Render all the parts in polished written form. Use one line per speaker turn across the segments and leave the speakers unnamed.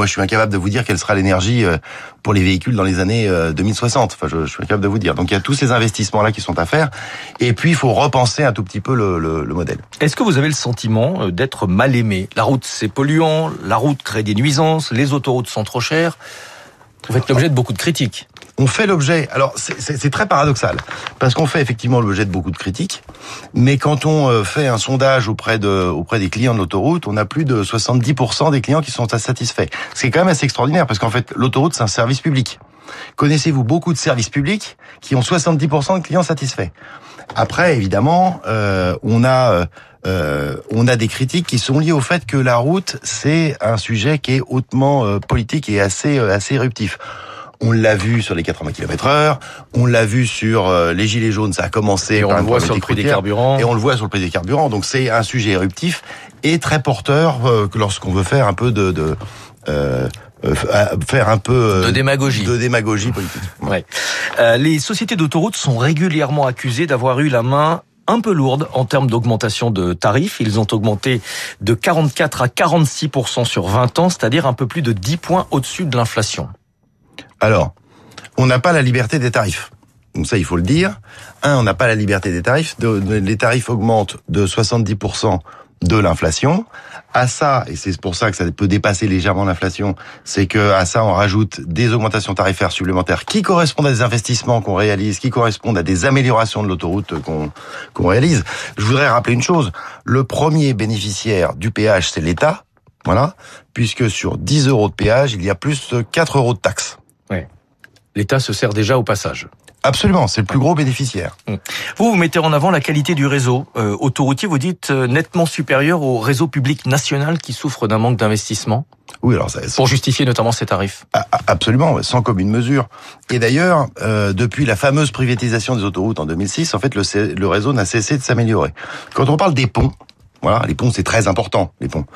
moi, je suis incapable de vous dire quelle sera l'énergie pour les véhicules dans les années 2060. Enfin, je suis incapable de vous dire. Donc, il y a tous ces investissements-là qui sont à faire. Et puis, il faut repenser un tout petit peu le modèle.
Est-ce que vous avez le sentiment d'être mal aimé ? La route, c'est polluant. La route crée des nuisances. Les autoroutes sont trop chères. Vous faites l'objet de beaucoup de critiques.
On fait l'objet, alors c'est très paradoxal, parce qu'on fait effectivement l'objet de beaucoup de critiques, mais quand on fait un sondage auprès des clients de l'autoroute, on a plus de 70% des clients qui sont satisfaits. C'est quand même assez extraordinaire, parce qu'en fait, l'autoroute, c'est un service public. Connaissez-vous beaucoup de services publics qui ont 70% de clients satisfaits ? Après, évidemment, on a des critiques qui sont liées au fait que la route, c'est un sujet qui est hautement politique et assez éruptif. On l'a vu sur les 80 km/h, on l'a vu sur les gilets jaunes, ça a commencé.
Et on le voit sur le prix des carburants.
Et on le voit sur le prix des carburants. Donc c'est un sujet éruptif et très porteur lorsqu'on veut faire un peu de démagogie politique.
Ouais. Les sociétés d'autoroutes sont régulièrement accusées d'avoir eu la main un peu lourde en termes d'augmentation de tarifs. Ils ont augmenté de 44 à 46% sur 20 ans, c'est-à-dire un peu plus de 10 points au-dessus de l'inflation.
Alors, on n'a pas la liberté des tarifs. Donc ça, il faut le dire. On n'a pas la liberté des tarifs. Les tarifs augmentent de 70% de l'inflation. À ça, et c'est pour ça que ça peut dépasser légèrement l'inflation, c'est que à ça, on rajoute des augmentations tarifaires supplémentaires qui correspondent à des investissements qu'on réalise, qui correspondent à des améliorations de l'autoroute qu'on réalise. Je voudrais rappeler une chose. Le premier bénéficiaire du péage, c'est l'État. Voilà. Puisque sur 10 € de péage, il y a plus de 4 € de taxes.
Ouais. L'État se sert déjà au passage.
Absolument, c'est le plus gros bénéficiaire.
Vous mettez en avant la qualité du réseau autoroutier, vous dites nettement supérieur au réseau public national qui souffre d'un manque d'investissement.
Oui, alors
pour justifier notamment ces tarifs.
Absolument, sans commune mesure. Et d'ailleurs, depuis la fameuse privatisation des autoroutes en 2006, en fait, le réseau n'a cessé de s'améliorer. Quand on parle des ponts, voilà, les ponts, c'est très important, les ponts.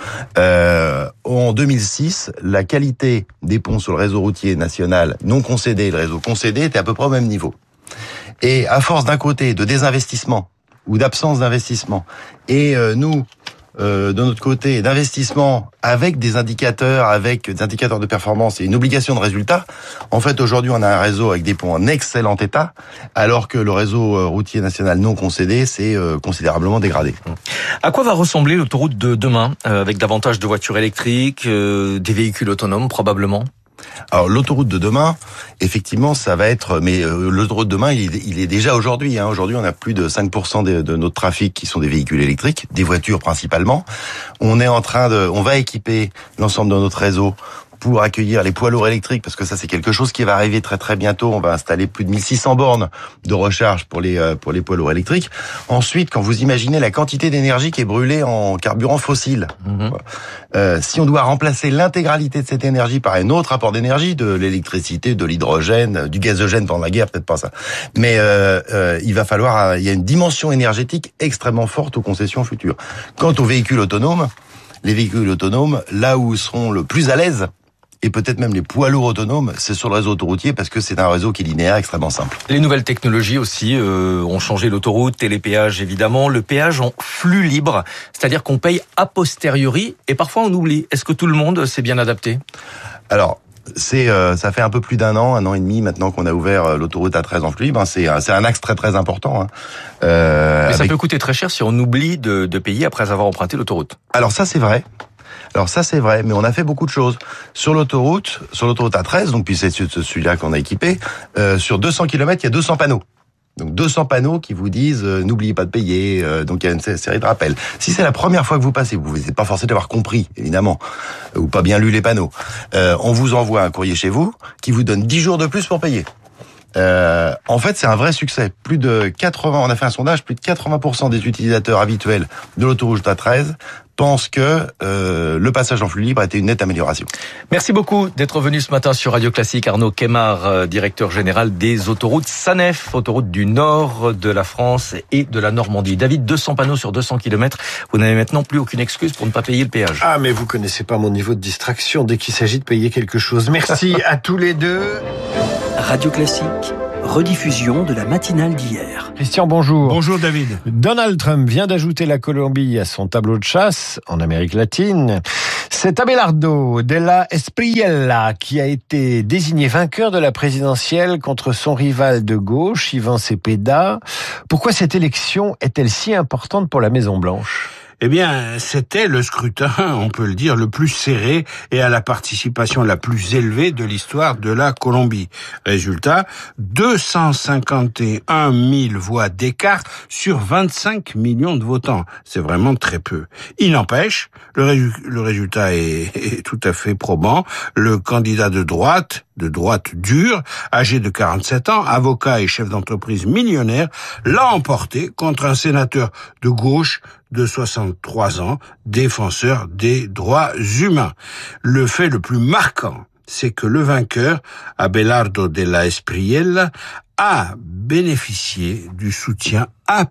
En 2006, la qualité des ponts sur le réseau routier national non concédé et le réseau concédé étaient à peu près au même niveau. Et à force d'un côté de désinvestissement ou d'absence d'investissement, et nous, de notre côté, d'investissement avec des indicateurs de performance et une obligation de résultat. En fait, aujourd'hui, on a un réseau avec des ponts en excellent état, alors que le réseau routier national non concédé s'est considérablement dégradé.
À quoi va ressembler l'autoroute de demain, avec davantage de voitures électriques, des véhicules autonomes probablement ?
Alors l'autoroute de demain, effectivement, ça va être. Mais l'autoroute de demain, il est déjà aujourd'hui. Aujourd'hui, on a plus de 5% de notre trafic qui sont des véhicules électriques, des voitures principalement. On va équiper l'ensemble de notre réseau pour accueillir les poids lourds électriques, parce que ça, c'est quelque chose qui va arriver très très bientôt. On va installer plus de 1600 bornes de recharge pour les poids lourds électriques. Ensuite, quand vous imaginez la quantité d'énergie qui est brûlée en carburant fossile, si on doit remplacer l'intégralité de cette énergie par un autre apport d'énergie, de l'électricité, de l'hydrogène, du gazogène pendant la guerre, peut-être pas ça, mais il y a une dimension énergétique extrêmement forte aux concessions futures. Quant aux véhicules autonomes, les véhicules autonomes, là où ils seront le plus à l'aise, et peut-être même les poids lourds autonomes, c'est sur le réseau autoroutier, parce que c'est un réseau qui est linéaire, extrêmement simple.
Les nouvelles technologies aussi ont changé l'autoroute et les péages évidemment. Le péage en flux libre, c'est-à-dire qu'on paye a posteriori et parfois on oublie. Est-ce que tout le monde s'est bien adapté ?
Alors, ça fait un peu plus d'un an et demi maintenant qu'on a ouvert l'autoroute A13 en flux libre. C'est un axe très très important.
Mais ça peut coûter très cher si on oublie de payer après avoir emprunté l'autoroute.
Alors ça c'est vrai, mais on a fait beaucoup de choses. Sur l'autoroute A13, donc puis c'est celui-là qu'on a équipé, sur 200 km, il y a 200 panneaux. Donc 200 panneaux qui vous disent n'oubliez pas de payer, donc il y a une série de rappels. Si c'est la première fois que vous passez, vous n'êtes pas forcé d'avoir compris, évidemment, ou pas bien lu les panneaux. On vous envoie un courrier chez vous qui vous donne 10 jours de plus pour payer. En fait, c'est un vrai succès. On a fait un sondage, plus de 80% des utilisateurs habituels de l'autoroute A13 pensent que le passage en flux libre a été une nette amélioration.
Merci beaucoup d'être venu ce matin sur Radio Classique. Arnaud Kemar, directeur général des autoroutes SANEF, autoroute du nord de la France et de la Normandie. David, 200 panneaux sur 200 km. Vous n'avez maintenant plus aucune excuse pour ne pas payer le péage.
Ah, mais vous connaissez pas mon niveau de distraction dès qu'il s'agit de payer quelque chose. Merci à tous les deux.
Radio Classique, rediffusion de la matinale d'hier.
Christian, bonjour.
Bonjour David.
Donald Trump vient d'ajouter la Colombie à son tableau de chasse en Amérique latine. C'est Abelardo Della Espriella qui a été désigné vainqueur de la présidentielle contre son rival de gauche, Ivan Cepeda. Pourquoi cette élection est-elle si importante pour la Maison-Blanche ?
Eh bien, c'était le scrutin, on peut le dire, le plus serré et à la participation la plus élevée de l'histoire de la Colombie. Résultat, 251 000 voix d'écart sur 25 millions de votants. C'est vraiment très peu. Il n'empêche, le résultat est tout à fait probant. Le candidat de droite dure, âgé de 47 ans, avocat et chef d'entreprise millionnaire, l'a emporté contre un sénateur de gauche de 63 ans, défenseur des droits humains. Le fait le plus marquant, c'est que le vainqueur, Abelardo Della Espriella, a bénéficié du soutien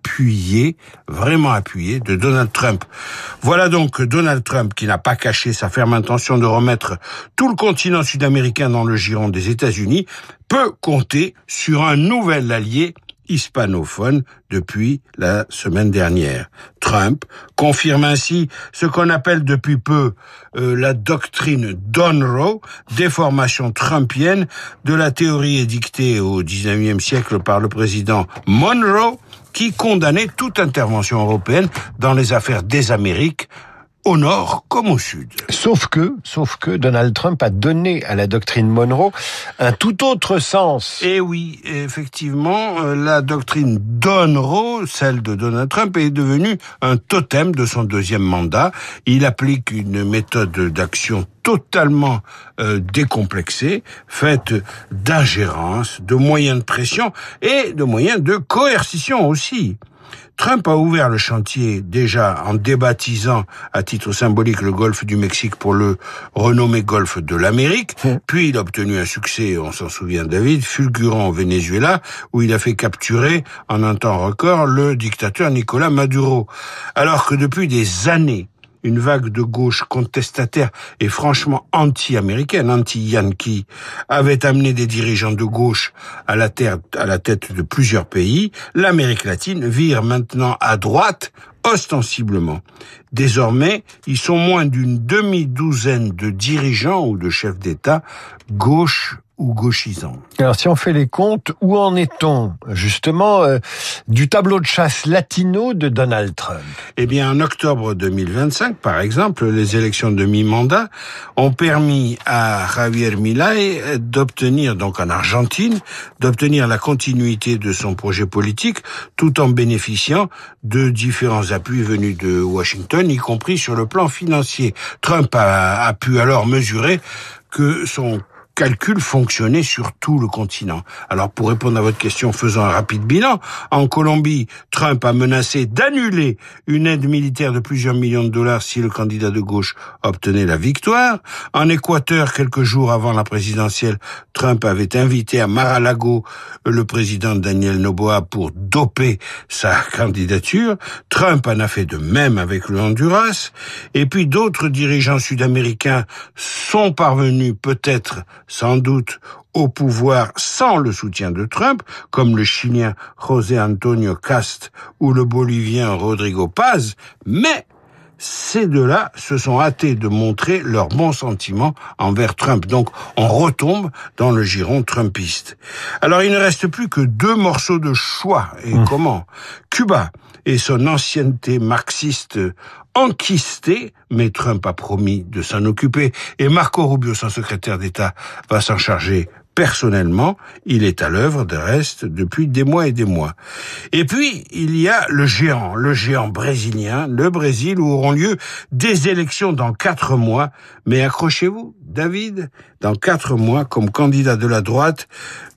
vraiment appuyé de Donald Trump. Voilà donc Donald Trump, qui n'a pas caché sa ferme intention de remettre tout le continent sud-américain dans le giron des États-Unis, peut compter sur un nouvel allié hispanophone depuis la semaine dernière. Trump confirme ainsi ce qu'on appelle depuis peu la doctrine Monroe, déformation trumpienne de la théorie édictée au XIXe siècle par le président Monroe, qui condamnait toute intervention européenne dans les affaires des Amériques, au nord comme au sud.
Sauf que Donald Trump a donné à la doctrine Monroe un tout autre sens.
Et oui, effectivement, la doctrine Monroe, celle de Donald Trump, est devenue un totem de son deuxième mandat. Il applique une méthode d'action totalement décomplexée, faite d'ingérence, de moyens de pression et de moyens de coercition aussi. Trump a ouvert le chantier déjà en débaptisant à titre symbolique le golfe du Mexique pour le renommer golfe de l'Amérique. Puis il a obtenu un succès, on s'en souvient David, fulgurant au Venezuela, où il a fait capturer en un temps record le dictateur Nicolás Maduro. Alors que depuis des années, une vague de gauche contestataire et franchement anti-américaine, anti-yankee, avait amené des dirigeants de gauche à la tête de plusieurs pays. L'Amérique latine vire maintenant à droite, ostensiblement. Désormais, ils sont moins d'une demi-douzaine de dirigeants ou de chefs d'État gauche ou gauchisants.
Alors, si on fait les comptes, où en est-on, justement, du tableau de chasse latino de Donald Trump ?
Eh bien, en octobre 2025, par exemple, les élections de mi-mandat ont permis à Javier Milei d'obtenir, donc en Argentine, d'obtenir la continuité de son projet politique, tout en bénéficiant de différents appuis venus de Washington, y compris sur le plan financier. Trump a pu alors mesurer que son calcul fonctionnait sur tout le continent. Alors, pour répondre à votre question, faisons un rapide bilan. En Colombie, Trump a menacé d'annuler une aide militaire de plusieurs millions de dollars si le candidat de gauche obtenait la victoire. En Équateur, quelques jours avant la présidentielle, Trump avait invité à Mar-a-Lago le président Daniel Noboa pour doper sa candidature. Trump en a fait de même avec le Honduras. Et puis d'autres dirigeants sud-américains sont parvenus peut-être sans doute au pouvoir sans le soutien de Trump, comme le Chilien José Antonio Cast ou le Bolivien Rodrigo Paz, mais ces deux-là se sont hâtés de montrer leur bon sentiment envers Trump. Donc, on retombe dans le giron trumpiste. Alors, il ne reste plus que deux morceaux de choix. Et comment ? Cuba et son ancienneté marxiste enquistée, mais Trump a promis de s'en occuper, et Marco Rubio, son secrétaire d'État, va s'en charger personnellement. Il est à l'œuvre, de reste, depuis des mois et des mois. Et puis, il y a le géant brésilien, le Brésil, où auront lieu des élections dans 4 mois. Mais accrochez-vous, David, dans 4 mois, comme candidat de la droite,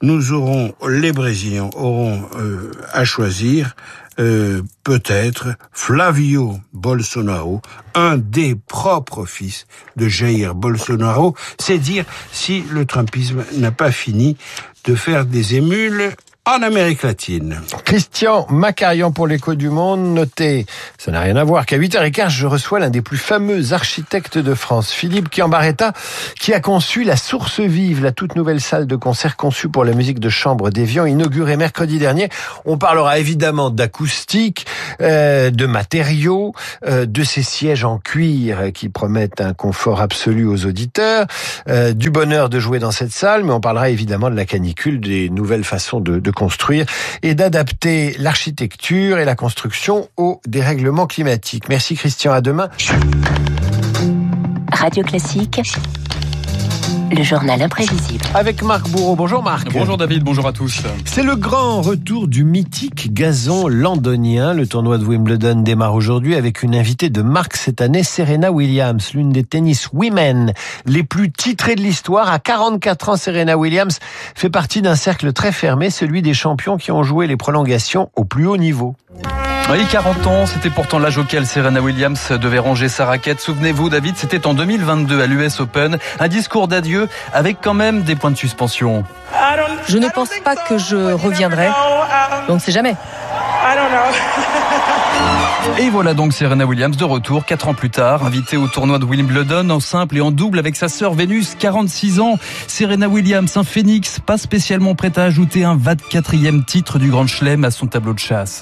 les Brésiliens auront à choisir peut-être Flavio Bolsonaro, un des propres fils de Jair Bolsonaro. C'est dire si le trumpisme n'a pas fini de faire des émules en Amérique latine.
Christian Macarian pour l'Écho du Monde. Notez, ça n'a rien à voir, qu'à 8h15, je reçois l'un des plus fameux architectes de France, Philippe Chiambaretta, qui a conçu la Source Vive, la toute nouvelle salle de concert conçue pour la musique de chambre d'Évian, inaugurée mercredi dernier. On parlera évidemment d'acoustique, de matériaux, de ces sièges en cuir qui promettent un confort absolu aux auditeurs, du bonheur de jouer dans cette salle, mais on parlera évidemment de la canicule, des nouvelles façons de construire et d'adapter l'architecture et la construction au dérèglement climatique. Merci Christian, à demain.
Radio Classique, le journal imprévisible.
Avec Marc Bourreau. Bonjour Marc.
Bonjour David, bonjour à tous.
C'est le grand retour du mythique gazon londonien. Le tournoi de Wimbledon démarre aujourd'hui avec une invitée de marque cette année, Serena Williams, l'une des tennis women les plus titrées de l'histoire. À 44 ans, Serena Williams fait partie d'un cercle très fermé, celui des champions qui ont joué les prolongations au plus haut niveau.
Oui, 40 ans, c'était pourtant l'âge auquel Serena Williams devait ranger sa raquette. Souvenez-vous, David, c'était en 2022 à l'US Open. Un discours d'adieu avec quand même des points de suspension.
Je ne pense pas que je reviendrai. On ne sait jamais.
Et voilà donc Serena Williams de retour 4 ans plus tard, invitée au tournoi de Wimbledon en simple et en double avec sa sœur Vénus, 46 ans. Serena Williams, un phénix, pas spécialement prête à ajouter un 24e titre du Grand Chelem à son tableau de chasse.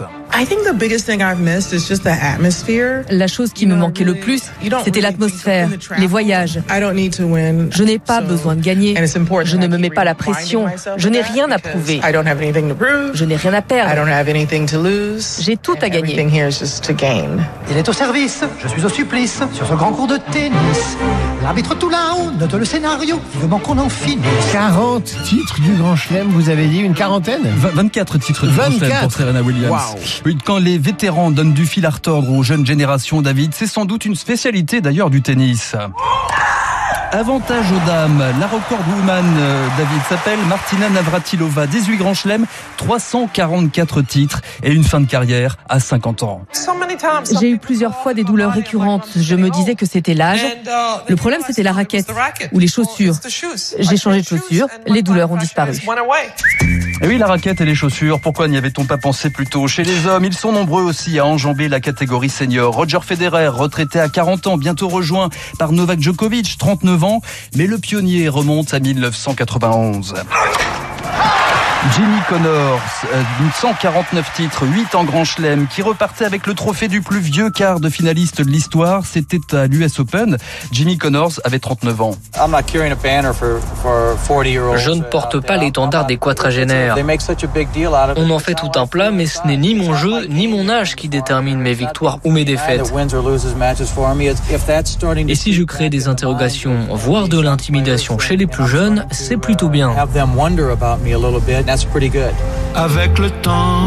La chose qui me manquait le plus, c'était l'atmosphère, les voyages. Je n'ai pas besoin de gagner. Je ne me mets pas la pression. Je n'ai rien à prouver. Je n'ai rien à perdre. J'ai tout à gagner.
Il est au service, je suis au supplice, sur ce grand cours de tennis. L'arbitre tout là-haut note le scénario, vivement qu'on en finisse.
40 titres du Grand Chelem, vous avez dit une quarantaine
24 titres du Grand Chelem pour Serena Williams. Wow. Quand les vétérans donnent du fil à retordre aux jeunes générations, David, c'est sans doute une spécialité d'ailleurs du tennis. Avantage aux dames, la recordwoman, David, s'appelle Martina Navratilova, 18 Grands Chelem, 344 titres et une fin de carrière à 50 ans.
J'ai eu plusieurs fois des douleurs récurrentes. Je me disais que c'était l'âge. Le problème, c'était la raquette ou les chaussures. J'ai changé de chaussures, les douleurs ont disparu.
Et oui, la raquette et les chaussures, pourquoi n'y avait-on pas pensé plus tôt? Chez les hommes, ils sont nombreux aussi à enjamber la catégorie senior. Roger Federer, retraité à 40 ans, bientôt rejoint par Novak Djokovic, 39 ans, mais le pionnier remonte à 1991. Jimmy Connors, 149 titres, 8 en Grand Chelem, qui repartait avec le trophée du plus vieux quart de finaliste de l'histoire. C'était à l'US Open. Jimmy Connors avait 39 ans.
Je ne porte pas l'étendard des quadragénaires. On en fait tout un plat, mais ce n'est ni mon jeu, ni mon âge qui détermine mes victoires ou mes défaites. Et si je crée des interrogations, voire de l'intimidation chez les plus jeunes, c'est plutôt bien.
Avec le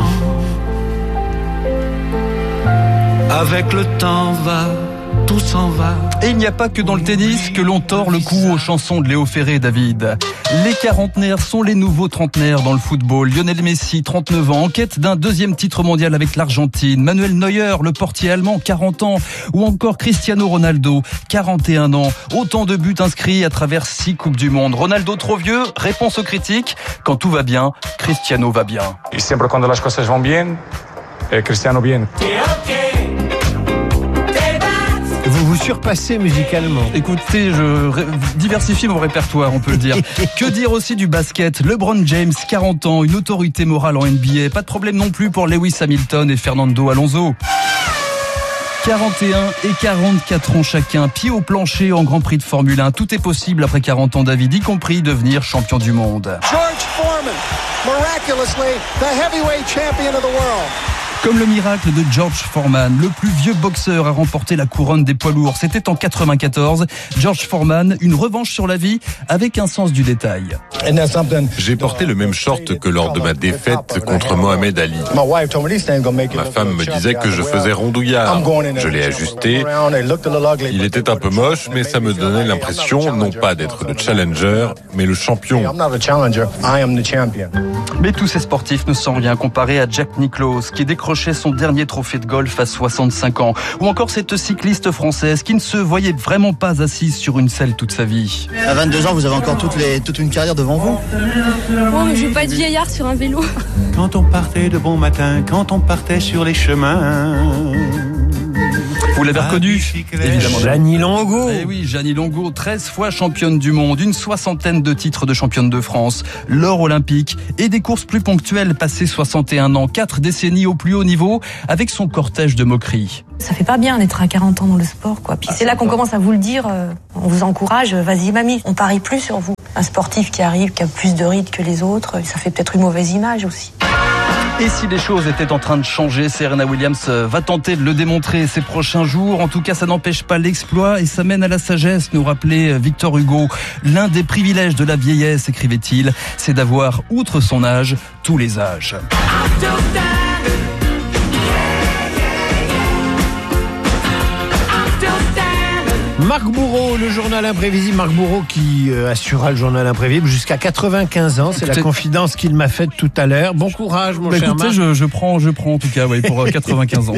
temps tout s'en va.
Et il n'y a pas que dans le tennis que l'on tord le cou aux chansons de Léo Ferré, David. Les quarantenaires sont les nouveaux trentenaires dans le football. Lionel Messi, 39 ans, en quête d'un deuxième titre mondial avec l'Argentine. Manuel Neuer, le portier allemand, 40 ans. Ou encore Cristiano Ronaldo, 41 ans. Autant de buts inscrits à travers 6 Coupes du Monde. Ronaldo trop vieux, réponse aux critiques. Quand tout va bien, Cristiano va bien.
Y siempre cuando las cosas van bien, Cristiano bien.
Vous vous surpassez musicalement.
Écoutez, je diversifie mon répertoire, on peut le dire. Que dire aussi du basket? LeBron James, 40 ans, une autorité morale en NBA. Pas de problème non plus pour Lewis Hamilton et Fernando Alonso. 41 et 44 ans chacun, pied au plancher en Grand Prix de Formule 1. Tout est possible après 40 ans, David, y compris devenir champion du monde.
George Foreman, miraculously the heavyweight champion of the world.
Comme le miracle de George Foreman, le plus vieux boxeur à remporter la couronne des poids lourds. C'était en 94. George Foreman, une revanche sur la vie avec un sens du détail.
J'ai porté le même short que lors de ma défaite contre Mohamed Ali. Ma femme me disait que je faisais rondouillard. Je l'ai ajusté. Il était un peu moche, mais ça me donnait l'impression non pas d'être le challenger, mais le champion.
Mais tous ces sportifs ne sont rien comparés à Jack Nicklaus, qui décrochait son dernier trophée de golf à 65 ans. Ou encore cette cycliste française qui ne se voyait vraiment pas assise sur une selle toute sa vie.
À 22 ans, vous avez encore toute une carrière devant vous.
Oh, mais je veux pas être vieillard sur un vélo.
Quand on partait de bon matin, quand on partait sur les chemins.
Vous l'avez reconnu, évidemment.
Jeannie Longo.
Eh oui, Jeannie Longo, 13 fois championne du monde, une 60aine de titres de championne de France, l'or olympique et des courses plus ponctuelles, passé 61 ans, 4 décennies au plus haut niveau, avec son cortège de moqueries.
Ça fait pas bien d'être à 40 ans dans le sport, quoi. Puis c'est là qu'on commence à vous le dire, on vous encourage, vas-y mamie, on parie plus sur vous. Un sportif qui arrive, qui a plus de rides que les autres, ça fait peut-être une mauvaise image aussi.
Et si les choses étaient en train de changer, Serena Williams va tenter de le démontrer ces prochains jours. En tout cas, ça n'empêche pas l'exploit et ça mène à la sagesse, nous rappelait Victor Hugo. L'un des privilèges de la vieillesse, écrivait-il, c'est d'avoir, outre son âge, tous les âges.
Marc Bourreau, le journal imprévisible. Marc Bourreau qui assurera le journal imprévisible jusqu'à 95 ans. C'est la confidence qu'il m'a faite tout à l'heure. Bon courage, mon cher Marc.
Je prends en tout cas, oui, pour 95 ans.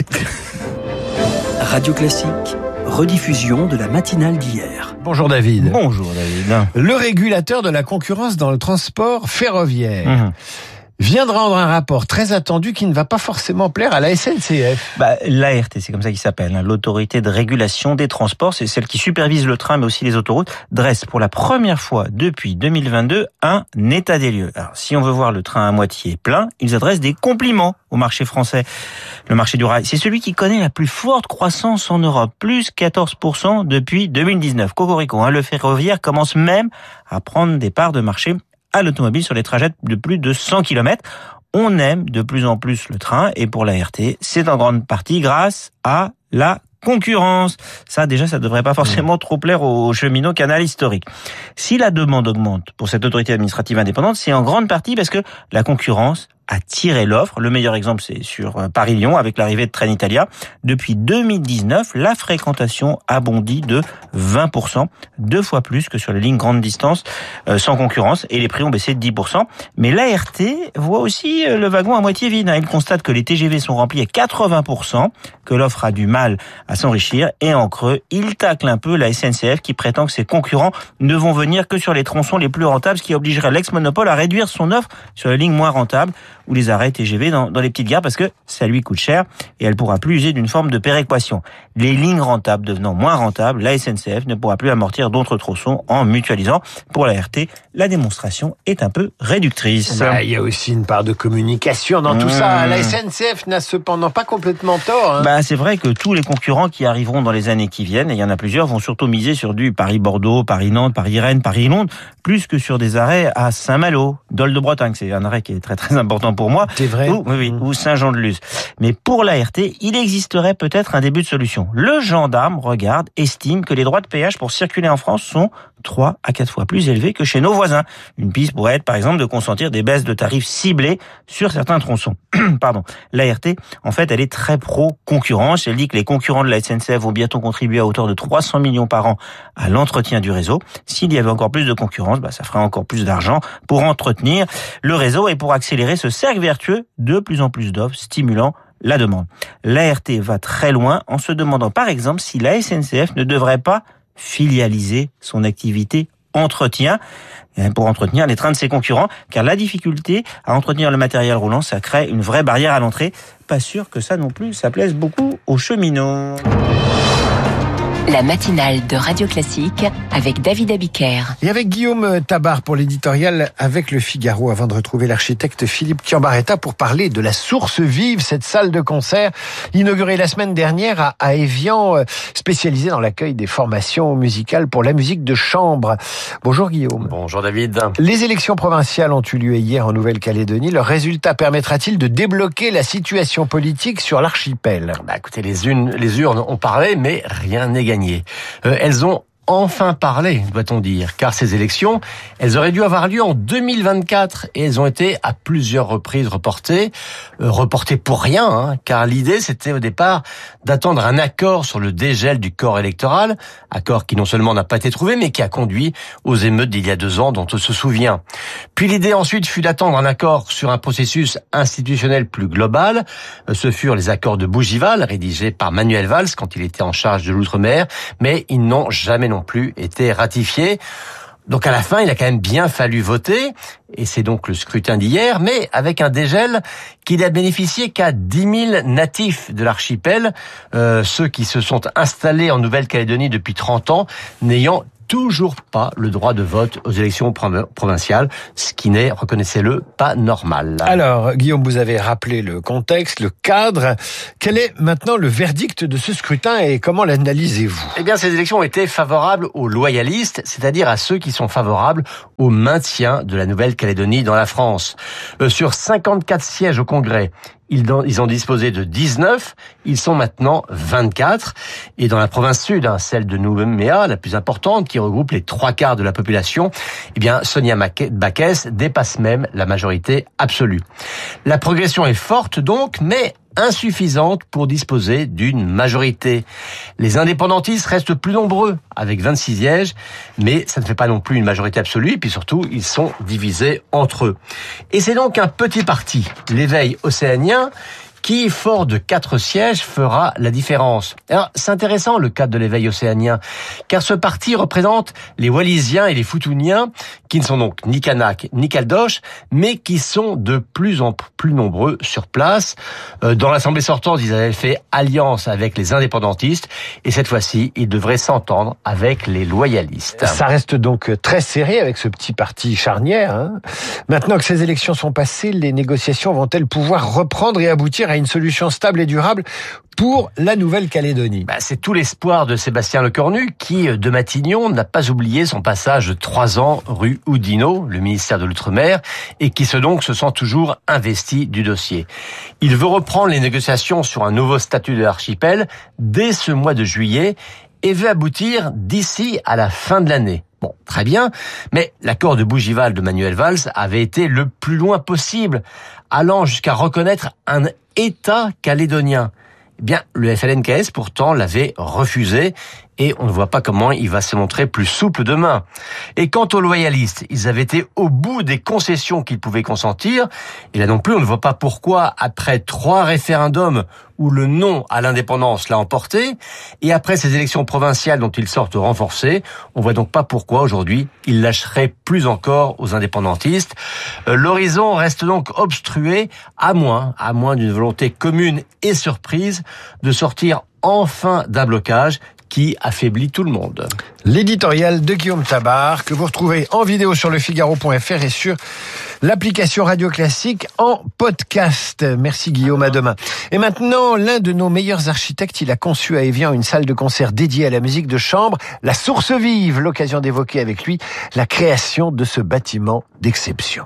Radio Classique, rediffusion de la matinale d'hier.
Bonjour David.
Bonjour David.
Le régulateur de la concurrence dans le transport ferroviaire vient de rendre un rapport très attendu qui ne va pas forcément plaire à la SNCF.
L'ART, c'est comme ça qu'il s'appelle, l'autorité de régulation des transports, c'est celle qui supervise le train mais aussi les autoroutes, dresse pour la première fois depuis 2022 un état des lieux. Alors, si on veut voir le train à moitié plein, ils adressent des compliments au marché français. Le marché du rail, c'est celui qui connaît la plus forte croissance en Europe, plus 14% depuis 2019. Cocorico, le ferroviaire commence même à prendre des parts de marché à l'automobile sur les trajets de plus de 100 km. On aime de plus en plus le train et pour l'ART, c'est en grande partie grâce à la concurrence. Ça, déjà, ça devrait pas forcément trop plaire aux cheminots canal historique. Si la demande augmente pour cette autorité administrative indépendante, c'est en grande partie parce que la concurrence a tiré l'offre. Le meilleur exemple, c'est sur Paris-Lyon avec l'arrivée de Trenitalia. Depuis 2019, la fréquentation a bondi de 20%, 2 fois plus que sur les lignes grande distance sans concurrence, et les prix ont baissé de 10%. Mais l'ART voit aussi le wagon à moitié vide. Il constate que les TGV sont remplis à 80%, que l'offre a du mal à s'enrichir, et en creux, il tacle un peu la SNCF qui prétend que ses concurrents ne vont venir que sur les tronçons les plus rentables, ce qui obligerait l'ex-monopole à réduire son offre sur les lignes moins rentables ou les arrêts TGV dans les petites gares parce que ça lui coûte cher et elle pourra plus user d'une forme de péréquation. Les lignes rentables devenant moins rentables, la SNCF ne pourra plus amortir d'autres tronçons en mutualisant. Pour la RT, la démonstration est un peu réductrice.
Il y a aussi une part de communication dans tout ça. La SNCF n'a cependant pas complètement tort.
C'est vrai que tous les concurrents qui arriveront dans les années qui viennent, et il y en a plusieurs, vont surtout miser sur du Paris-Bordeaux, Paris-Nantes, Paris-Rennes, Paris-Londres, plus que sur des arrêts à Saint-Malo, Dol de Bretagne, c'est un arrêt qui est très très important pour moi.
C'est vrai.
Ou Saint-Jean-de-Luz. Mais pour la RT, il existerait peut-être un début de solution. Le gendarme estime que les droits de péage pour circuler en France sont 3 à 4 fois plus élevés que chez nos voisins. Une piste pourrait être, par exemple, de consentir des baisses de tarifs ciblées sur certains tronçons. L'ART, en fait, elle est très pro-concurrence. Elle dit que les concurrents de la SNCF vont bientôt contribuer à hauteur de 300 millions par an à l'entretien du réseau. S'il y avait encore plus de concurrence, ça ferait encore plus d'argent pour entretenir le réseau et pour accélérer ce cercle vertueux de plus en plus d'offres stimulant la demande. L'ART va très loin en se demandant, par exemple, si la SNCF ne devrait pas filialiser son activité entretien pour entretenir les trains de ses concurrents, car la difficulté à entretenir le matériel roulant, ça crée une vraie barrière à l'entrée. Pas sûr que ça non plus, ça plaise beaucoup aux cheminots.
La matinale de Radio Classique avec David Abiker.
Et avec Guillaume Tabar pour l'éditorial Avec le Figaro, avant de retrouver l'architecte Philippe Chiambaretta pour parler de la Source Vive, cette salle de concert inaugurée la semaine dernière à Évian, spécialisée dans l'accueil des formations musicales pour la musique de chambre. Bonjour Guillaume.
Bonjour David.
Les élections provinciales ont eu lieu hier en Nouvelle-Calédonie. Leur résultat permettra-t-il de débloquer la situation politique sur l'archipel ?
Écoutez, les urnes ont parlé, mais rien n'est gagné. Elles ont
enfin parler, doit-on dire, car ces élections, elles auraient dû avoir lieu en 2024 et elles ont été à plusieurs reprises reportées pour rien, car l'idée c'était au départ d'attendre un accord sur le dégel du corps électoral, accord qui non seulement n'a pas été trouvé, mais qui a conduit aux émeutes d'il y a 2 ans dont on se souvient. Puis l'idée ensuite fut d'attendre un accord sur un processus institutionnel plus global. Ce furent les accords de Bougival, rédigés par Manuel Valls quand il était en charge de l'outre-mer, mais ils n'ont jamais non plus été ratifiés. Donc à la fin, il a quand même bien fallu voter, et c'est donc le scrutin d'hier, mais avec un dégel qui n'a bénéficié qu'à 10 000 natifs de l'archipel, ceux qui se sont installés en Nouvelle-Calédonie depuis 30 ans, n'ayant toujours pas le droit de vote aux élections provinciales, ce qui n'est, reconnaissez-le, pas normal. Alors, Guillaume, vous avez rappelé le contexte, le cadre. Quel est maintenant le verdict de ce scrutin et comment l'analysez-vous ?
Eh bien, ces élections ont été favorables aux loyalistes, c'est-à-dire à ceux qui sont favorables au maintien de la Nouvelle-Calédonie dans la France. Sur 54 sièges au Congrès, ils ont disposé de 19, ils sont maintenant 24. Et dans la province sud, celle de Nouméa, la plus importante, qui regroupe les 3/4 de la population, eh bien, Sonia Backès dépasse même la majorité absolue. La progression est forte donc, mais insuffisante pour disposer d'une majorité. Les indépendantistes restent plus nombreux, avec 26 sièges, mais ça ne fait pas non plus une majorité absolue, et puis surtout, ils sont divisés entre eux. Et c'est donc un petit parti, l'Éveil océanien, qui, fort de 4 sièges, fera la différence. Alors, c'est intéressant le cas de l'Éveil océanien, car ce parti représente les Wallisiens et les Futuniens, qui ne sont donc ni Kanak ni Caldoche, mais qui sont de plus en plus nombreux sur place. Dans l'Assemblée sortante, ils avaient fait alliance avec les indépendantistes, et cette fois-ci, ils devraient s'entendre avec les loyalistes.
Ça reste donc très serré avec ce petit parti charnière. Maintenant que ces élections sont passées, les négociations vont-elles pouvoir reprendre et aboutir à une solution stable et durable pour la Nouvelle-Calédonie?
C'est tout l'espoir de Sébastien Lecornu qui, de Matignon, n'a pas oublié son passage de 3 ans rue Oudinot, le ministère de l'Outre-mer, et qui se sent toujours investi du dossier. Il veut reprendre les négociations sur un nouveau statut de l'archipel dès ce mois de juillet et veut aboutir d'ici à la fin de l'année. Bon, très bien, mais l'accord de Bougival de Manuel Valls avait été le plus loin possible, allant jusqu'à reconnaître un État calédonien. Eh bien, le FLNKS, pourtant, l'avait refusé, et on ne voit pas comment il va se montrer plus souple demain. Et quant aux loyalistes, ils avaient été au bout des concessions qu'ils pouvaient consentir, et là non plus, on ne voit pas pourquoi, après 3 référendums où le non à l'indépendance l'a emporté, et après ces élections provinciales dont ils sortent renforcés, on voit donc pas pourquoi aujourd'hui ils lâcheraient plus encore aux indépendantistes. L'horizon reste donc obstrué, à moins d'une volonté commune et surprise de sortir enfin d'un blocage qui affaiblit tout le monde.
L'éditorial de Guillaume Tabar, que vous retrouvez en vidéo sur lefigaro.fr et sur l'application Radio Classique en podcast. Merci Guillaume, à demain. Et maintenant, l'un de nos meilleurs architectes, il a conçu à Évian une salle de concert dédiée à la musique de chambre, la Source Vive, l'occasion d'évoquer avec lui la création de ce bâtiment d'exception.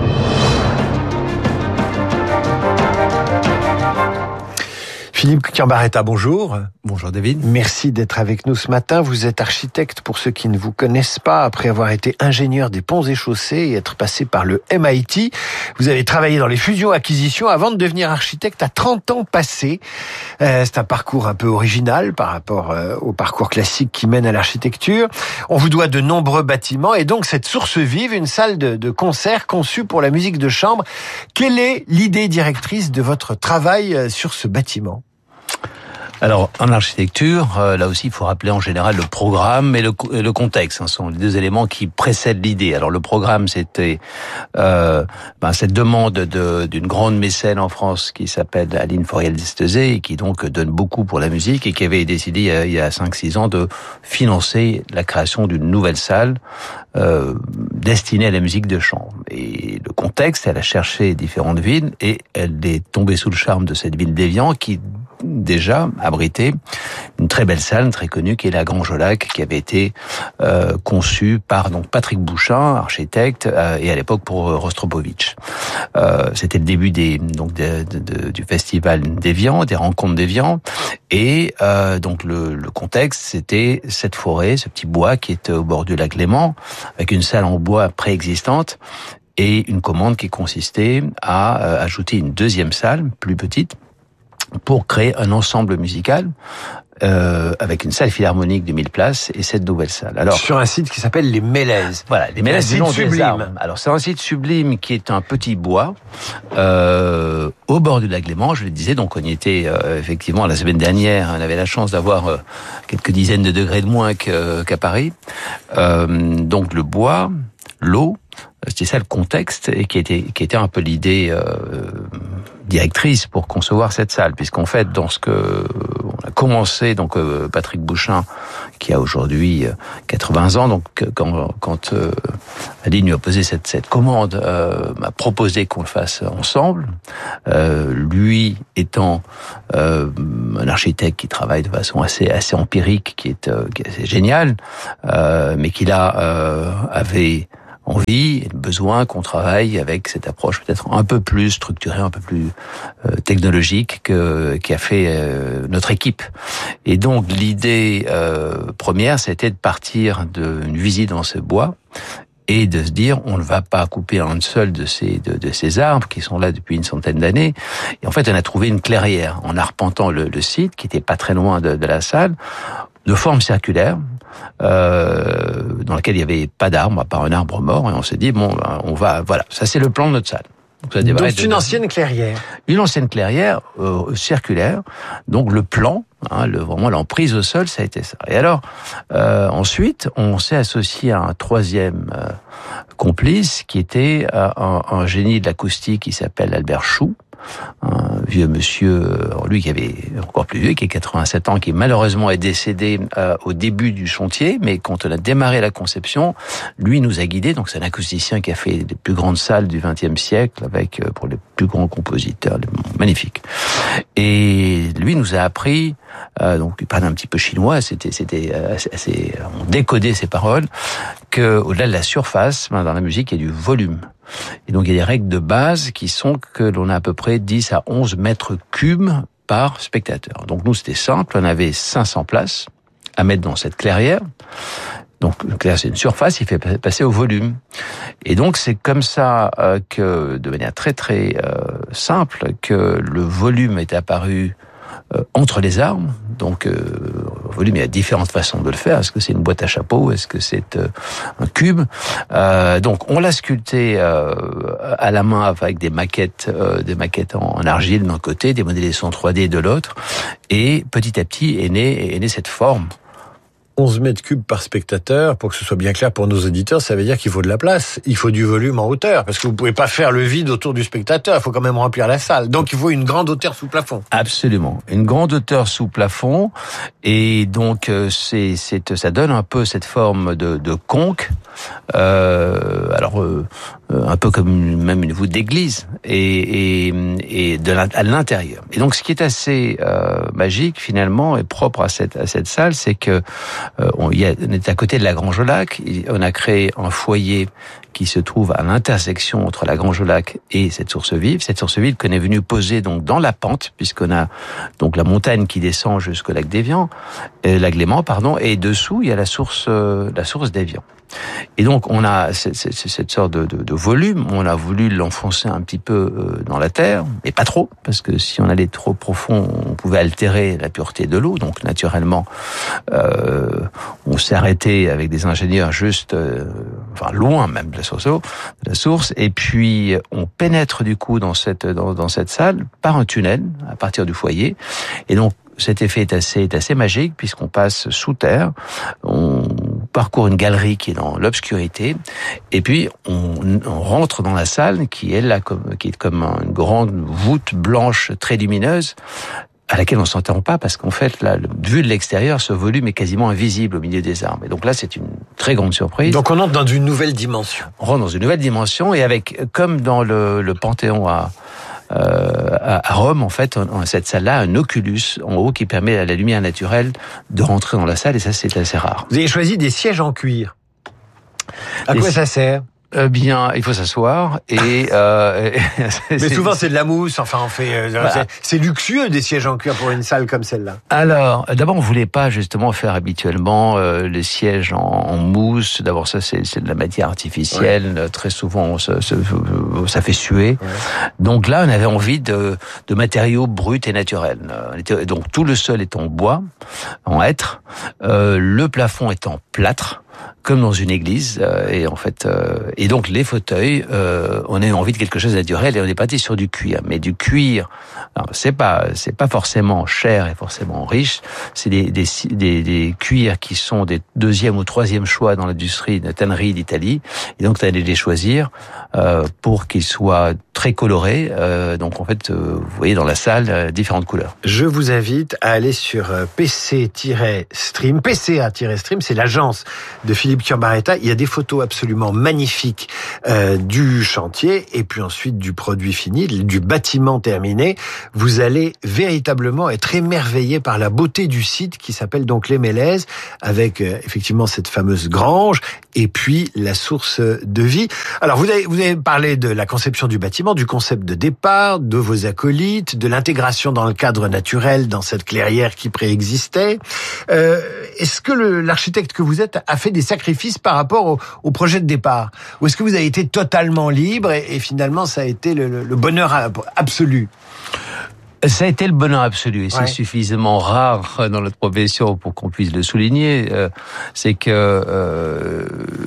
Philippe Cambaretta, bonjour.
Bonjour David.
Merci d'être avec nous ce matin. Vous êtes architecte, pour ceux qui ne vous connaissent pas, après avoir été ingénieur des ponts et chaussées et être passé par le MIT. Vous avez travaillé dans les fusions-acquisitions avant de devenir architecte à 30 ans passés. C'est un parcours un peu original par rapport au parcours classique qui mène à l'architecture. On vous doit de nombreux bâtiments et donc cette Source Vive, une salle de concert conçue pour la musique de chambre. Quelle est l'idée directrice de votre travail sur ce bâtiment ?
Alors, en architecture, là aussi, il faut rappeler en général le programme et le contexte. Ce sont les 2 éléments qui précèdent l'idée. Alors, le programme, c'était cette demande d'une grande mécène en France qui s'appelle Aline Fauriel-Destezé et qui donc donne beaucoup pour la musique et qui avait décidé il y a 5-6 ans de financer la création d'une nouvelle salle destinée à la musique de chambre. Et le contexte, elle a cherché différentes villes et elle est tombée sous le charme de cette ville d'Évian qui déjà abrité une très belle salle, très connue, qui est la Grange au Lac, qui avait été conçue par donc Patrick Bouchin, architecte, et à l'époque pour Rostropovitch. C'était le début du festival d'Évian, des rencontres d'Évian, et donc le contexte, c'était cette forêt, ce petit bois qui est au bord du lac Léman, avec une salle en bois préexistante, et une commande qui consistait à ajouter une deuxième salle, plus petite, pour créer un ensemble musical avec une salle philharmonique de 1000 places et cette nouvelle salle.
Alors, sur un site qui s'appelle les Mélèzes.
Voilà, les Mélèzes,
c'est un site sublime.
Alors c'est un site sublime qui est un petit bois au bord du lac Léman, je le disais, donc on y était effectivement la semaine dernière, on avait la chance d'avoir quelques dizaines de degrés de moins qu'à Paris. Donc le bois, l'eau, c'était ça le contexte, et qui était un peu l'idée directrice pour concevoir cette salle, puisqu'en fait, dans ce que on a commencé, donc Patrick Bouchin, qui a aujourd'hui 80 ans, donc quand Aline lui a posé cette commande, m'a proposé qu'on le fasse ensemble. Lui étant un architecte qui travaille de façon assez empirique, qui est assez génial, mais qui là avait envie et besoin qu'on travaille avec cette approche peut-être un peu plus structurée, un peu plus technologique qui a fait notre équipe. Et donc l'idée première, c'était de partir d'une visite dans ce bois et de se dire, on ne va pas couper un seul de ces arbres qui sont là depuis une centaine d'années. Et en fait, on a trouvé une clairière en arpentant le site, qui était pas très loin de la salle, de forme circulaire, dans laquelle il n'y avait pas d'arbre, à part un arbre mort, et on s'est dit, bon, on va, voilà, ça c'est le plan de notre salle.
Donc c'est une ancienne clairière.
Une ancienne clairière circulaire, donc le plan, vraiment l'emprise au sol, ça a été ça. Et alors, ensuite, on s'est associé à un troisième complice, qui était un génie de l'acoustique qui s'appelle Albert Chou, un vieux monsieur, lui qui avait encore plus vieux, qui a 87 ans, qui malheureusement est décédé au début du chantier, mais quand on a démarré la conception, lui nous a guidés. Donc c'est un acousticien qui a fait les plus grandes salles du XXe siècle, avec pour les plus grands compositeurs, magnifiques. Et lui nous a appris, donc il parlait un petit peu chinois, c'était assez, on décodait ses paroles, que au-delà de la surface, dans la musique, il y a du volume. Et donc il y a des règles de base qui sont que l'on a à peu près 10 à 11 mètres cubes par spectateur. Donc nous c'était simple, on avait 500 places à mettre dans cette clairière. Donc là c'est une surface, il fait passer au volume. Et donc c'est comme ça que, de manière très très simple, que le volume est apparu entre les arbres. Donc volume, il y a différentes façons de le faire. Est-ce que c'est une boîte à chapeau? Est-ce que c'est un cube? Donc on l'a sculpté à la main avec des maquettes en argile d'un côté, des modélisations 3D de l'autre, et petit à petit est née cette forme.
11 mètres cubes par spectateur, pour que ce soit bien clair pour nos auditeurs, ça veut dire qu'il faut de la place. Il faut du volume en hauteur, parce que vous pouvez pas faire le vide autour du spectateur, il faut quand même remplir la salle. Donc il faut une grande hauteur sous plafond.
Absolument. Une grande hauteur sous plafond, et donc ça donne un peu cette forme de conque, un peu comme même une voûte d'église, et à l'intérieur. Et donc ce qui est assez magique finalement et propre à cette salle, c'est que on est à côté de la Grange au Lac. On a créé un foyer qui se trouve à l'intersection entre la Grange au Lac et cette source vive. Cette source vive qu'on est venu poser donc dans la pente, puisqu'on a donc la montagne qui descend jusqu'au lac d'Évian, lac Léman, pardon, et dessous il y a la source d'Évian. Et donc on a cette sorte de volume, on a voulu l'enfoncer un petit peu dans la terre, mais pas trop, parce que si on allait trop profond, on pouvait altérer la pureté de l'eau. Donc naturellement, on s'est arrêté avec des ingénieurs juste, loin même de la source, et puis on pénètre du coup dans cette salle par un tunnel à partir du foyer, et donc cet effet est assez magique puisqu'on passe sous terre, on parcourt une galerie qui est dans l'obscurité, et puis on rentre dans la salle qui est comme une grande voûte blanche très lumineuse, à laquelle on s'entend pas, parce qu'en fait, là, vu de l'extérieur, ce volume est quasiment invisible au milieu des arbres. Et donc là, c'est une très grande surprise.
Donc on entre dans une nouvelle dimension.
On rentre dans une nouvelle dimension, et avec, comme dans le Panthéon à À Rome, en fait, cette salle-là a un oculus en haut qui permet à la lumière naturelle de rentrer dans la salle, et ça, c'est assez rare.
Vous avez choisi des sièges en cuir. À quoi ça sert ?
Bien, il faut s'asseoir et
mais souvent c'est de la mousse. Enfin, on fait c'est luxueux des sièges en cuir pour une salle comme celle-là.
Alors, d'abord, on voulait pas justement faire habituellement les sièges en mousse. D'abord, ça c'est de la matière artificielle. Ouais. Très souvent, ça fait suer. Ouais. Donc là, on avait envie de matériaux bruts et naturels. Donc tout le sol est en bois, en hêtre. Le plafond est en plâtre, comme dans une église, et en fait, et donc les fauteuils, on a eu envie de quelque chose de naturel, et on est parti sur du cuir. Mais du cuir, alors c'est pas forcément cher et forcément riche. C'est des cuirs qui sont des deuxième ou troisième choix dans l'industrie de tannerie d'Italie, et donc tu allais les choisir pour qu'ils soient très colorés. Donc en fait, vous voyez dans la salle différentes couleurs.
Je vous invite à aller sur PCA-Stream, c'est l'agence de Philippe Chiambaretta. Il y a des photos absolument magnifiques du chantier et puis ensuite du produit fini, du bâtiment terminé. Vous allez véritablement être émerveillé par la beauté du site qui s'appelle donc Les Mélèzes, avec effectivement cette fameuse grange et puis la source de vie. Alors vous avez parlé de la conception du bâtiment, du concept de départ, de vos acolytes, de l'intégration dans le cadre naturel dans cette clairière qui préexistait. Est-ce que l'architecte que vous êtes a fait des sacrifices par rapport au projet de départ, ou est-ce que vous avez été totalement libre et finalement ça a été le bonheur absolu?
Ça a été le bonheur absolu, et c'est suffisamment rare dans notre profession pour qu'on puisse le souligner. C'est que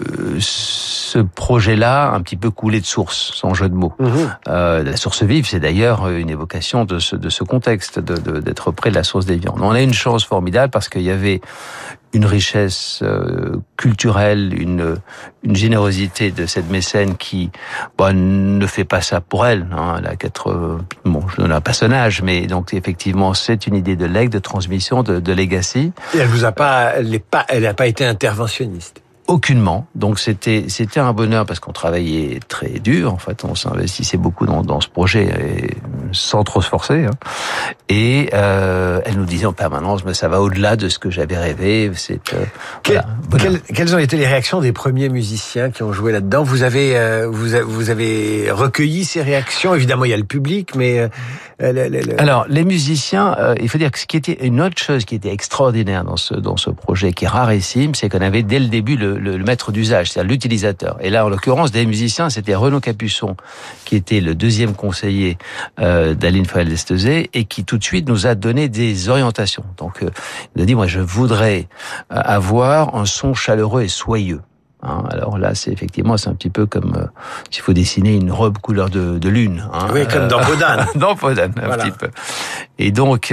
ce projet-là a un petit peu coulé de source, sans jeu de mots. La source vive, c'est d'ailleurs une évocation de ce contexte, d'être près de la source des viandes. On a une chance formidable parce qu'il y avait une richesse culturelle, une générosité de cette mécène qui ne fait pas ça pour elle. Elle a je donne pas son âge, mais donc effectivement c'est une idée de legs, de transmission, de legacy.
Et elle n'a pas été interventionniste.
Aucunement. Donc c'était un bonheur parce qu'on travaillait très dur. En fait, on s'investissait beaucoup dans ce projet et sans trop se forcer. Et elle nous disait en permanence, mais ça va au-delà de ce que j'avais rêvé.
Quelles ont été les réactions des premiers musiciens qui ont joué là-dedans? Vous avez recueilli ces réactions. Évidemment, il y a le public, mais
alors les musiciens, il faut dire que ce qui était une autre chose qui était extraordinaire dans ce projet, qui est rarissime, c'est qu'on avait dès le début le maître d'usage, c'est-à-dire l'utilisateur. Et là, en l'occurrence, des musiciens, c'était Renaud Capuçon, qui était le deuxième conseiller d'Aline Foel-Destezé, et qui tout de suite nous a donné des orientations. Donc, il a dit, moi, je voudrais avoir un son chaleureux et soyeux. Alors là, c'est un petit peu comme s'il faut dessiner une robe couleur de lune.
Oui, comme dans Podane.
Dans Podane, un petit peu. Et donc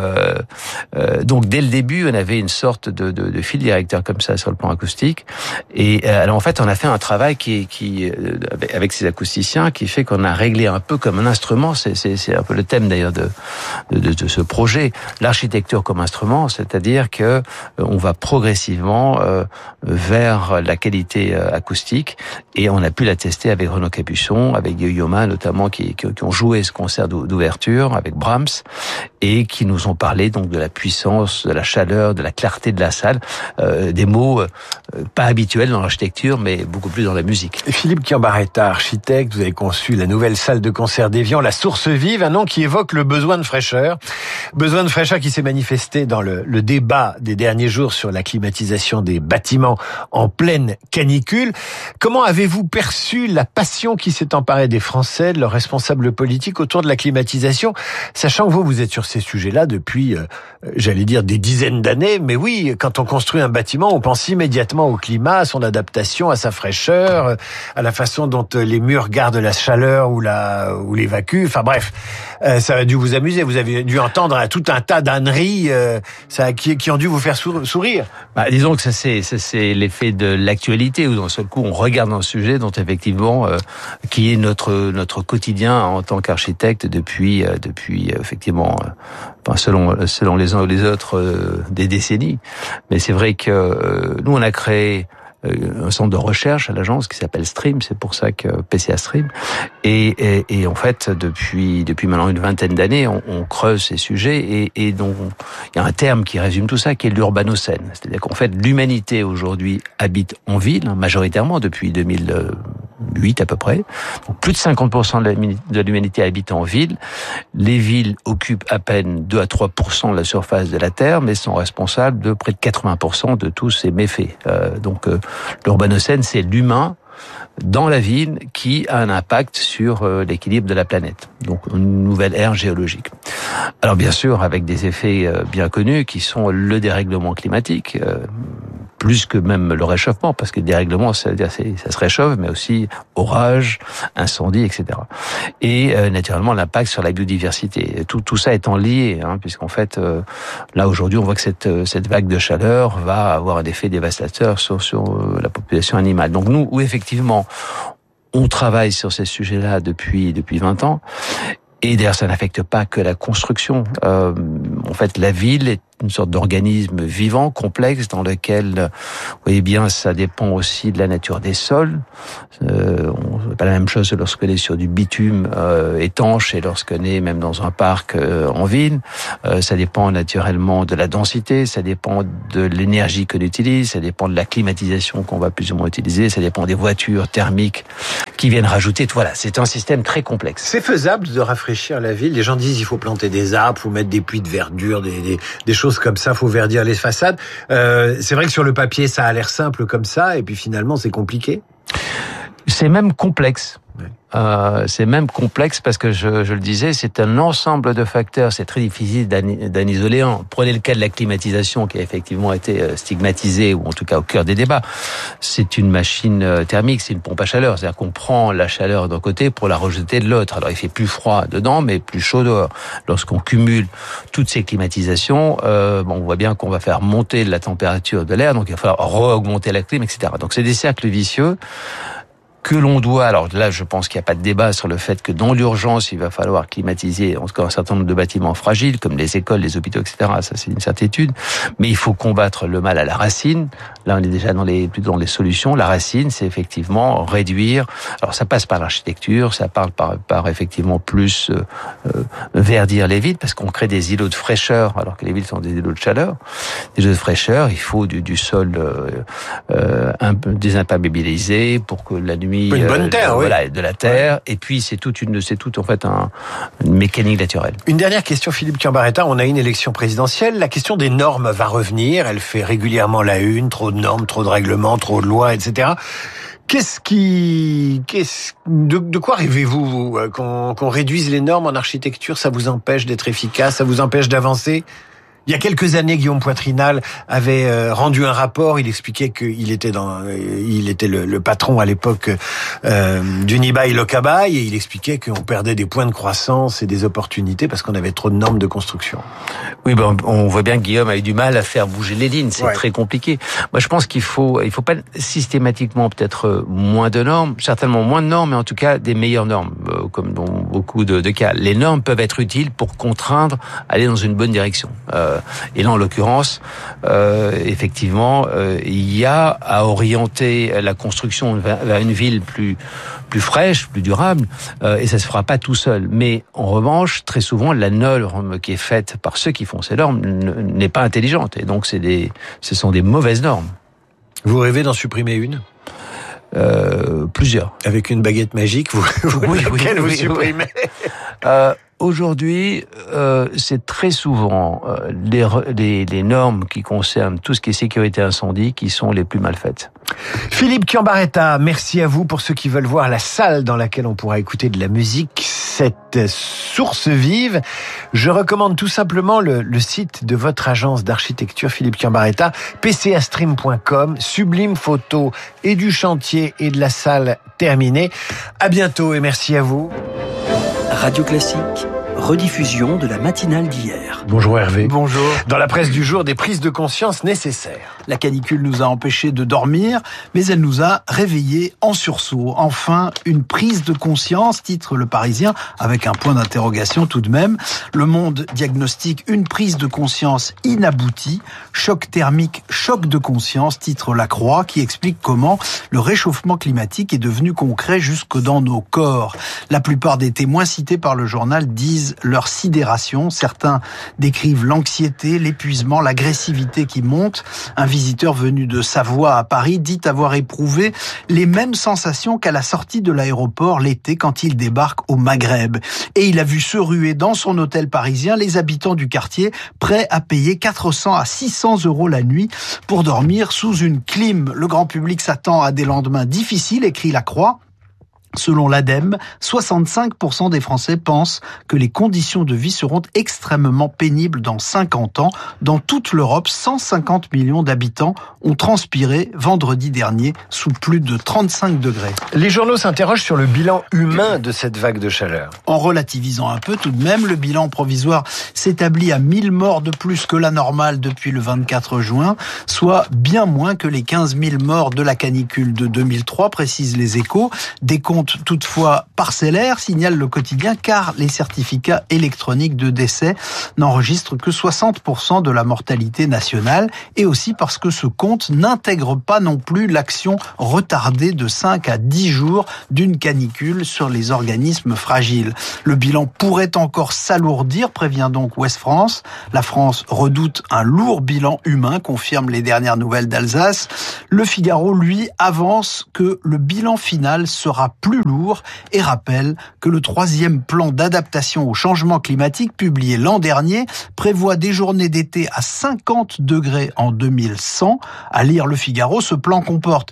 dès le début, on avait une sorte de fil directeur comme ça sur le plan acoustique. Et alors en fait, on a fait un travail qui avec ces acousticiens, qui fait qu'on a réglé un peu comme un instrument. C'est un peu le thème d'ailleurs de ce projet, l'architecture comme instrument, c'est-à-dire que on va progressivement vers la qualité acoustique, et on a pu la tester avec Renaud Capuçon, avec Guillaume notamment, qui ont joué ce concert d'ouverture avec Brahms, et qui nous ont parlé donc de la puissance, de la chaleur, de la clarté de la salle, des mots pas habituels dans l'architecture, mais beaucoup plus dans la musique.
Philippe Chiambaretta, architecte, vous avez conçu la nouvelle salle de concert d'Évian, la Source Vive, un nom qui évoque le besoin de fraîcheur qui s'est manifesté dans le débat des derniers jours sur la climatisation des bâtiments en pleine canicule. Comment avez-vous perçu la passion qui s'est emparée des Français, de leurs responsables politiques autour de la climatisation, sachant que vous êtes sur ces sujets-là depuis, j'allais dire, des dizaines d'années, mais oui, quand on construit un bâtiment, on pense immédiatement au climat, à son adaptation, à sa fraîcheur, à la façon dont les murs gardent la chaleur ou l'évacuent. Enfin bref, ça a dû vous amuser. Vous avez dû entendre tout un tas d'âneries qui ont dû vous faire sourire.
Disons que ça c'est l'effet de l'actualité, où d'un seul coup on regarde un sujet dont effectivement qui est notre quotidien en tant qu'architecte depuis effectivement selon les uns ou les autres des décennies. Mais c'est vrai que nous on a créé un centre de recherche à l'agence qui s'appelle Stream, c'est pour ça que PCA Stream. Et en fait, depuis maintenant une vingtaine d'années, on creuse ces sujets et donc il y a un terme qui résume tout ça, qui est l'urbanocène. C'est-à-dire qu'en fait, l'humanité aujourd'hui habite en ville, majoritairement depuis 2008 à peu près. Donc plus de 50% de l'humanité habite en ville. Les villes occupent à peine 2 à 3% de la surface de la Terre, mais sont responsables de près de 80% de tous ces méfaits. Donc l'urbanocène, c'est l'humain dans la ville qui a un impact sur l'équilibre de la planète. Donc une nouvelle ère géologique. Alors bien sûr, avec des effets bien connus qui sont le dérèglement climatique, plus que même le réchauffement, parce que le dérèglement, ça veut dire ça se réchauffe, mais aussi orage, incendie, etc. Et naturellement l'impact sur la biodiversité. Tout ça étant lié, puisqu'en fait, là aujourd'hui, on voit que cette vague de chaleur va avoir un effet dévastateur sur la population animale. Donc nous, où effectivement, on travaille sur ces sujets-là depuis 20 ans. Et d'ailleurs, ça n'affecte pas que la construction. En fait, la ville est une sorte d'organisme vivant, complexe, dans lequel, vous voyez bien, ça dépend aussi de la nature des sols. C'est pas la même chose lorsqu'on est sur du bitume étanche et lorsqu'on est même dans un parc en ville. Ça dépend naturellement de la densité, ça dépend de l'énergie qu'on utilise, ça dépend de la climatisation qu'on va plus ou moins utiliser, ça dépend des voitures thermiques qui viennent rajouter. Voilà, c'est un système très complexe.
C'est faisable de rafraîchir la ville. Les gens disent il faut planter des arbres, faut mettre des puits de verdure, des choses comme ça, faut verdir les façades. C'est vrai que sur le papier, ça a l'air simple comme ça, et puis finalement, c'est compliqué.
C'est même complexe. C'est même complexe parce que je le disais, c'est un ensemble de facteurs. C'est très difficile d'en isoler un. Prenez le cas de la climatisation qui a effectivement été stigmatisée, ou en tout cas au cœur des débats. C'est une machine thermique, c'est une pompe à chaleur. C'est-à-dire qu'on prend la chaleur d'un côté pour la rejeter de l'autre. Alors il fait plus froid dedans, mais plus chaud dehors. Lorsqu'on cumule toutes ces climatisations, on voit bien qu'on va faire monter la température de l'air, donc il va falloir re-augmenter la clim, etc. Donc c'est des cercles vicieux que l'on doit, alors là je pense qu'il n'y a pas de débat sur le fait que dans l'urgence il va falloir climatiser en tout cas un certain nombre de bâtiments fragiles comme les écoles, les hôpitaux, etc. Ça c'est une certitude, mais il faut combattre le mal à la racine. Là on est déjà plutôt dans les solutions. La racine c'est effectivement réduire, alors ça passe par l'architecture, ça parle par effectivement plus verdir les villes parce qu'on crée des îlots de fraîcheur alors que les villes sont des îlots de chaleur. Des îlots de fraîcheur, il faut du sol un peu désimperméabilisé pour que la nuit
une bonne terre,
voilà, de la terre, et puis c'est tout en fait une mécanique naturelle.
Une dernière question, Philippe Cambaretta. On a une élection présidentielle. La question des normes va revenir. Elle fait régulièrement la une. Trop de normes, trop de règlements, trop de lois, etc. De quoi rêvez-vous qu'on réduise les normes en architecture? Ça vous empêche d'être efficace? Ça vous empêche d'avancer? Il y a quelques années, Guillaume Poitrinal avait rendu un rapport. Il expliquait qu'il était le patron à l'époque d'Unibail Locabail, et il expliquait qu'on perdait des points de croissance et des opportunités parce qu'on avait trop de normes de construction.
Oui, on voit bien que Guillaume a eu du mal à faire bouger les lignes. C'est très compliqué. Moi, je pense il faut pas systématiquement peut-être moins de normes, certainement moins de normes, mais en tout cas des meilleures normes, comme dans beaucoup de cas. Les normes peuvent être utiles pour contraindre à aller dans une bonne direction. Et là, en l'occurrence, effectivement, il y a à orienter la construction vers une ville plus fraîche, plus durable, et ça se fera pas tout seul. Mais en revanche, très souvent, la norme qui est faite par ceux qui font ces normes n'est pas intelligente, et donc ce sont des mauvaises normes.
Vous rêvez d'en supprimer une?
Plusieurs.
Avec une baguette magique, vous supprimez?
Aujourd'hui, c'est très souvent les normes qui concernent tout ce qui est sécurité incendie qui sont les plus mal faites.
Philippe Cambaretta, merci à vous. Pour ceux qui veulent voir la salle dans laquelle on pourra écouter de la musique, cette source vive, je recommande tout simplement le site de votre agence d'architecture, Philippe Cambaretta, pcastream.com, sublime photo et du chantier et de la salle terminée. À bientôt et merci à vous.
Radio Classique, rediffusion de la matinale d'hier.
Bonjour Hervé.
Bonjour.
Dans la presse du jour, des prises de conscience nécessaires.
La canicule nous a empêchés de dormir, mais elle nous a réveillés en sursaut. Enfin, une prise de conscience, titre Le Parisien, avec un point d'interrogation tout de même. Le Monde diagnostique une prise de conscience inaboutie. Choc thermique, choc de conscience, titre La Croix, qui explique comment le réchauffement climatique est devenu concret jusque dans nos corps. La plupart des témoins cités par le journal disent leur sidération. Certains décrivent l'anxiété, l'épuisement, l'agressivité qui monte. Un visiteur venu de Savoie à Paris dit avoir éprouvé les mêmes sensations qu'à la sortie de l'aéroport l'été quand il débarque au Maghreb. Et il a vu se ruer dans son hôtel parisien les habitants du quartier prêts à payer 400 à 600 € la nuit pour dormir sous une clim. Le grand public s'attend à des lendemains difficiles, écrit La Croix. Selon l'ADEME, 65% des Français pensent que les conditions de vie seront extrêmement pénibles dans 50 ans. Dans toute l'Europe, 150 millions d'habitants ont transpiré vendredi dernier sous plus de 35 degrés.
Les journaux s'interrogent sur le bilan humain de cette vague de chaleur.
En relativisant un peu tout de même, le bilan provisoire s'établit à 1000 morts de plus que la normale depuis le 24 juin, soit bien moins que les 15 000 morts de la canicule de 2003, précisent les Échos. Des comptes toutefois parcellaires, signale le quotidien, car les certificats électroniques de décès n'enregistrent que 60% de la mortalité nationale, et aussi parce que ce compte n'intègre pas non plus l'action retardée de 5 à 10 jours d'une canicule sur les organismes fragiles. Le bilan pourrait encore s'alourdir, prévient donc Ouest France. La France redoute un lourd bilan humain, confirment les dernières nouvelles d'Alsace. Le Figaro, lui, avance que le bilan final sera plus lourd et rappelle que le 3e plan d'adaptation au changement climatique publié l'an dernier prévoit des journées d'été à 50 degrés en 2100. À lire Le Figaro, ce plan comporte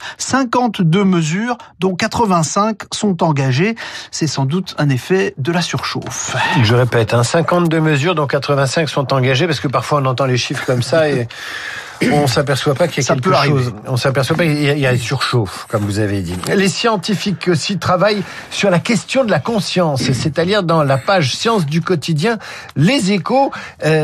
52 mesures dont 85 sont engagées. C'est sans doute un effet de la surchauffe.
Je répète, 52 mesures dont 85 sont engagées, parce que parfois on entend les chiffres comme ça et on s'aperçoit pas qu'il y a quelque chose. On s'aperçoit pas qu'il y a une surchauffe, comme vous avez dit. Les scientifiques aussi travaillent sur la question de la conscience. C'est à lire dans la page Sciences du quotidien Les Échos.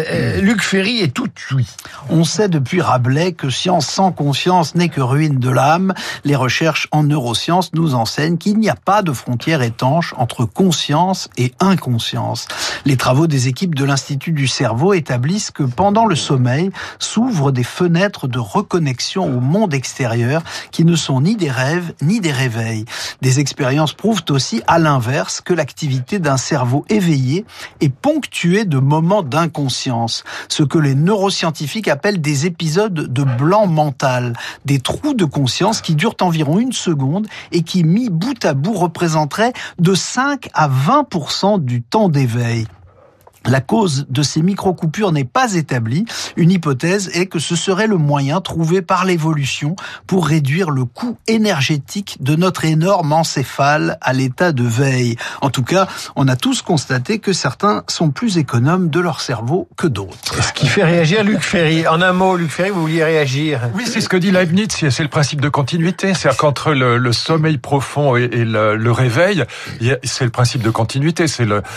Luc Ferry est tout oui.
On sait depuis Rabelais que science sans conscience n'est que ruine de l'âme. Les recherches en neurosciences nous enseignent qu'il n'y a pas de frontière étanche entre conscience et inconscience. Les travaux des équipes de l'Institut du cerveau établissent que pendant le sommeil s'ouvrent des fenêtres de reconnexion au monde extérieur qui ne sont ni des rêves ni des réveils. Des expériences prouvent aussi, à l'inverse, que l'activité d'un cerveau éveillé est ponctuée de moments d'inconscience, ce que les neuroscientifiques appellent des épisodes de blanc mental, des trous de conscience qui durent environ 1 seconde et qui, mis bout à bout, représenteraient de 5 à 20% du temps d'éveil. La cause de ces micro-coupures n'est pas établie. Une hypothèse est que ce serait le moyen trouvé par l'évolution pour réduire le coût énergétique de notre énorme encéphale à l'état de veille. En tout cas, on a tous constaté que certains sont plus économes de leur cerveau que d'autres.
Ce qui fait réagir Luc Ferry. En un mot, Luc Ferry, vous vouliez réagir?
Oui, c'est ce que dit Leibniz, c'est le principe de continuité. C'est-à-dire qu'entre le sommeil profond et le réveil, c'est le principe de continuité.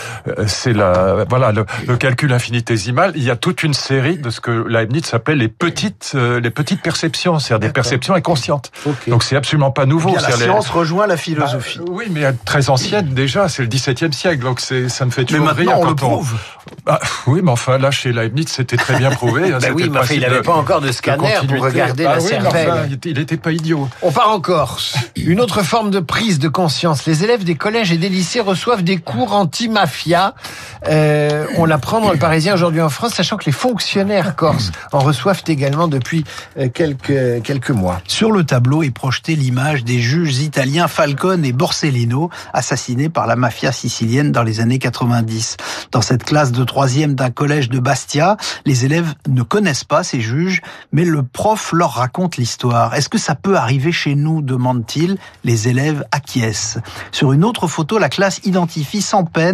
Le calcul infinitésimal, il y a toute une série de ce que Leibniz appelle les petites perceptions, c'est-à-dire des perceptions inconscientes. Okay. Donc c'est absolument pas nouveau.
La science rejoint la philosophie.
Oui, mais très ancienne déjà, c'est le XVIIe siècle, donc ça me fait toujours rire
quand on le prouve.
Oui, mais enfin là chez Leibniz c'était très bien prouvé.
Oui, mais enfin, il n'avait pas encore de scanner pour regarder la cervelle.
Il n'était pas idiot.
On part en Corse. Une autre forme de prise de conscience. Les élèves des collèges et des lycées reçoivent des cours anti-mafia. On l'apprend dans Le Parisien aujourd'hui en France, sachant que les fonctionnaires corses en reçoivent également depuis quelques mois.
Sur le tableau est projetée l'image des juges italiens Falcone et Borsellino, assassinés par la mafia sicilienne dans les années 90. Dans cette classe de 3e d'un collège de Bastia, les élèves ne connaissent pas ces juges, mais le prof leur raconte l'histoire. Est-ce que ça peut arriver chez nous, demandent-ils. Les élèves acquiescent. Sur une autre photo, la classe identifie sans peine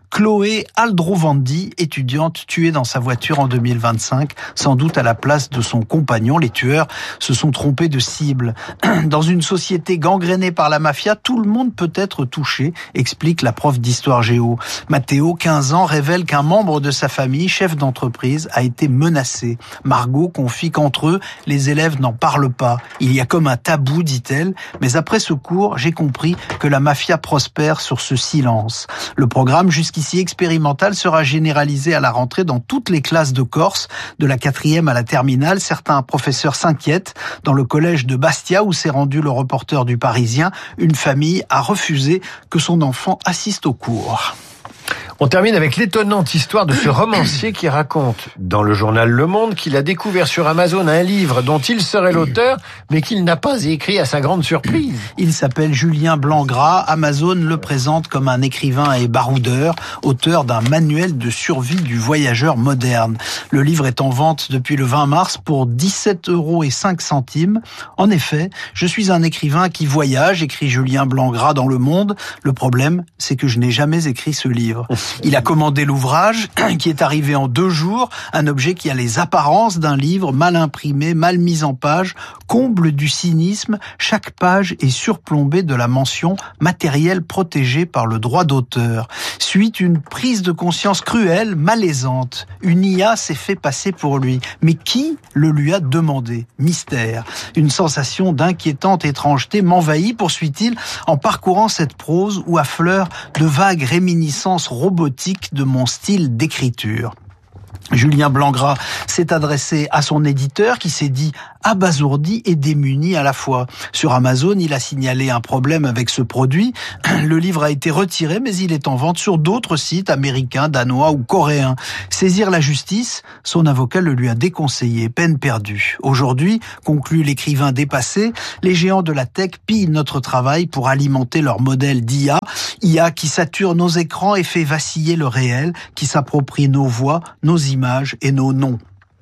Chloé Aldrovandi, étudiante tuée dans sa voiture en 2025, sans doute à la place de son compagnon. Les tueurs se sont trompés de cible. Dans une société gangrénée par la mafia, tout le monde peut être touché, explique la prof d'histoire géo. Matteo, 15 ans, révèle qu'un membre de sa famille, chef d'entreprise, a été menacé. Margot confie qu'entre eux, les élèves n'en parlent pas. Il y a comme un tabou, dit-elle, mais après ce cours, j'ai compris que la mafia prospère sur ce silence. Le programme jusqu'ici expérimental sera généralisé à la rentrée dans toutes les classes de Corse, de la 4e à la terminale. Certains professeurs s'inquiètent. Dans le collège de Bastia, où s'est rendu le reporter du Parisien, une famille a refusé que son enfant assiste au cours.
On termine avec l'étonnante histoire de ce romancier qui raconte dans le journal Le Monde qu'il a découvert sur Amazon un livre dont il serait l'auteur, mais qu'il n'a pas écrit à sa grande surprise.
Il s'appelle Julien Blangras. Amazon le présente comme un écrivain et baroudeur, auteur d'un manuel de survie du voyageur moderne. Le livre est en vente depuis le 20 mars pour 17,05 €. En effet, je suis un écrivain qui voyage, écrit Julien Blangras dans Le Monde. Le problème, c'est que je n'ai jamais écrit ce livre. Il a commandé l'ouvrage qui est arrivé en 2 jours, un objet qui a les apparences d'un livre, mal imprimé, mal mis en page, comble du cynisme. Chaque page est surplombée de la mention matériel protégé par le droit d'auteur. Suit une prise de conscience cruelle, malaisante. Une IA s'est fait passer pour lui. Mais qui le lui a demandé? Mystère. Une sensation d'inquiétante étrangeté m'envahit, poursuit-il, en parcourant cette prose où affleurent de vagues réminiscences robotiques de mon style d'écriture. Julien Blangras s'est adressé à son éditeur qui s'est dit abasourdi et démuni à la fois. Sur Amazon, il a signalé un problème avec ce produit. Le livre a été retiré, mais il est en vente sur d'autres sites américains, danois ou coréens. Saisir la justice, son avocat le lui a déconseillé, peine perdue. Aujourd'hui, conclut l'écrivain dépassé, les géants de la tech pillent notre travail pour alimenter leur modèle d'IA. IA qui sature nos écrans et fait vaciller le réel, qui s'approprie nos voix, nos images et nos noms.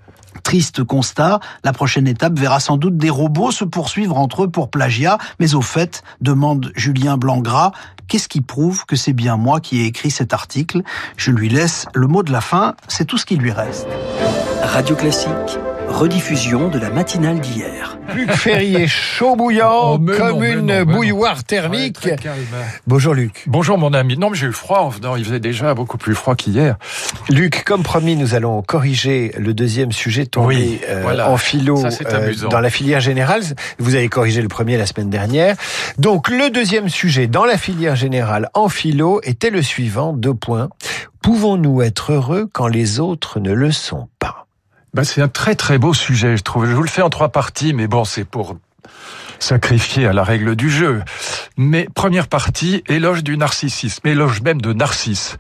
Triste constat, la prochaine étape verra sans doute des robots se poursuivre entre eux pour plagiat. Mais au fait, demande Julien Blangras, qu'est-ce qui prouve que c'est bien moi qui ai écrit cet article? Je lui laisse le mot de la fin, c'est tout ce qui lui reste.
Radio Classique, rediffusion de la matinale d'hier.
Luc Ferry est chaud bouillant une bouilloire thermique.
Ouais, calme.
Bonjour Luc.
Bonjour mon ami. Non mais j'ai eu froid en venant, il faisait déjà beaucoup plus froid qu'hier.
Luc, comme promis, nous allons corriger le deuxième sujet tombé
voilà.
en philo dans la filière générale. Vous avez corrigé le premier la semaine dernière. Donc le deuxième sujet dans la filière générale en philo était le suivant, 2 points. Pouvons-nous être heureux quand les autres ne le sont pas?
C'est un très très beau sujet, je trouve. Je vous le fais en 3 parties, mais bon, c'est pour sacrifié à la règle du jeu. Mais première partie, éloge du narcissisme, éloge même de Narcisse.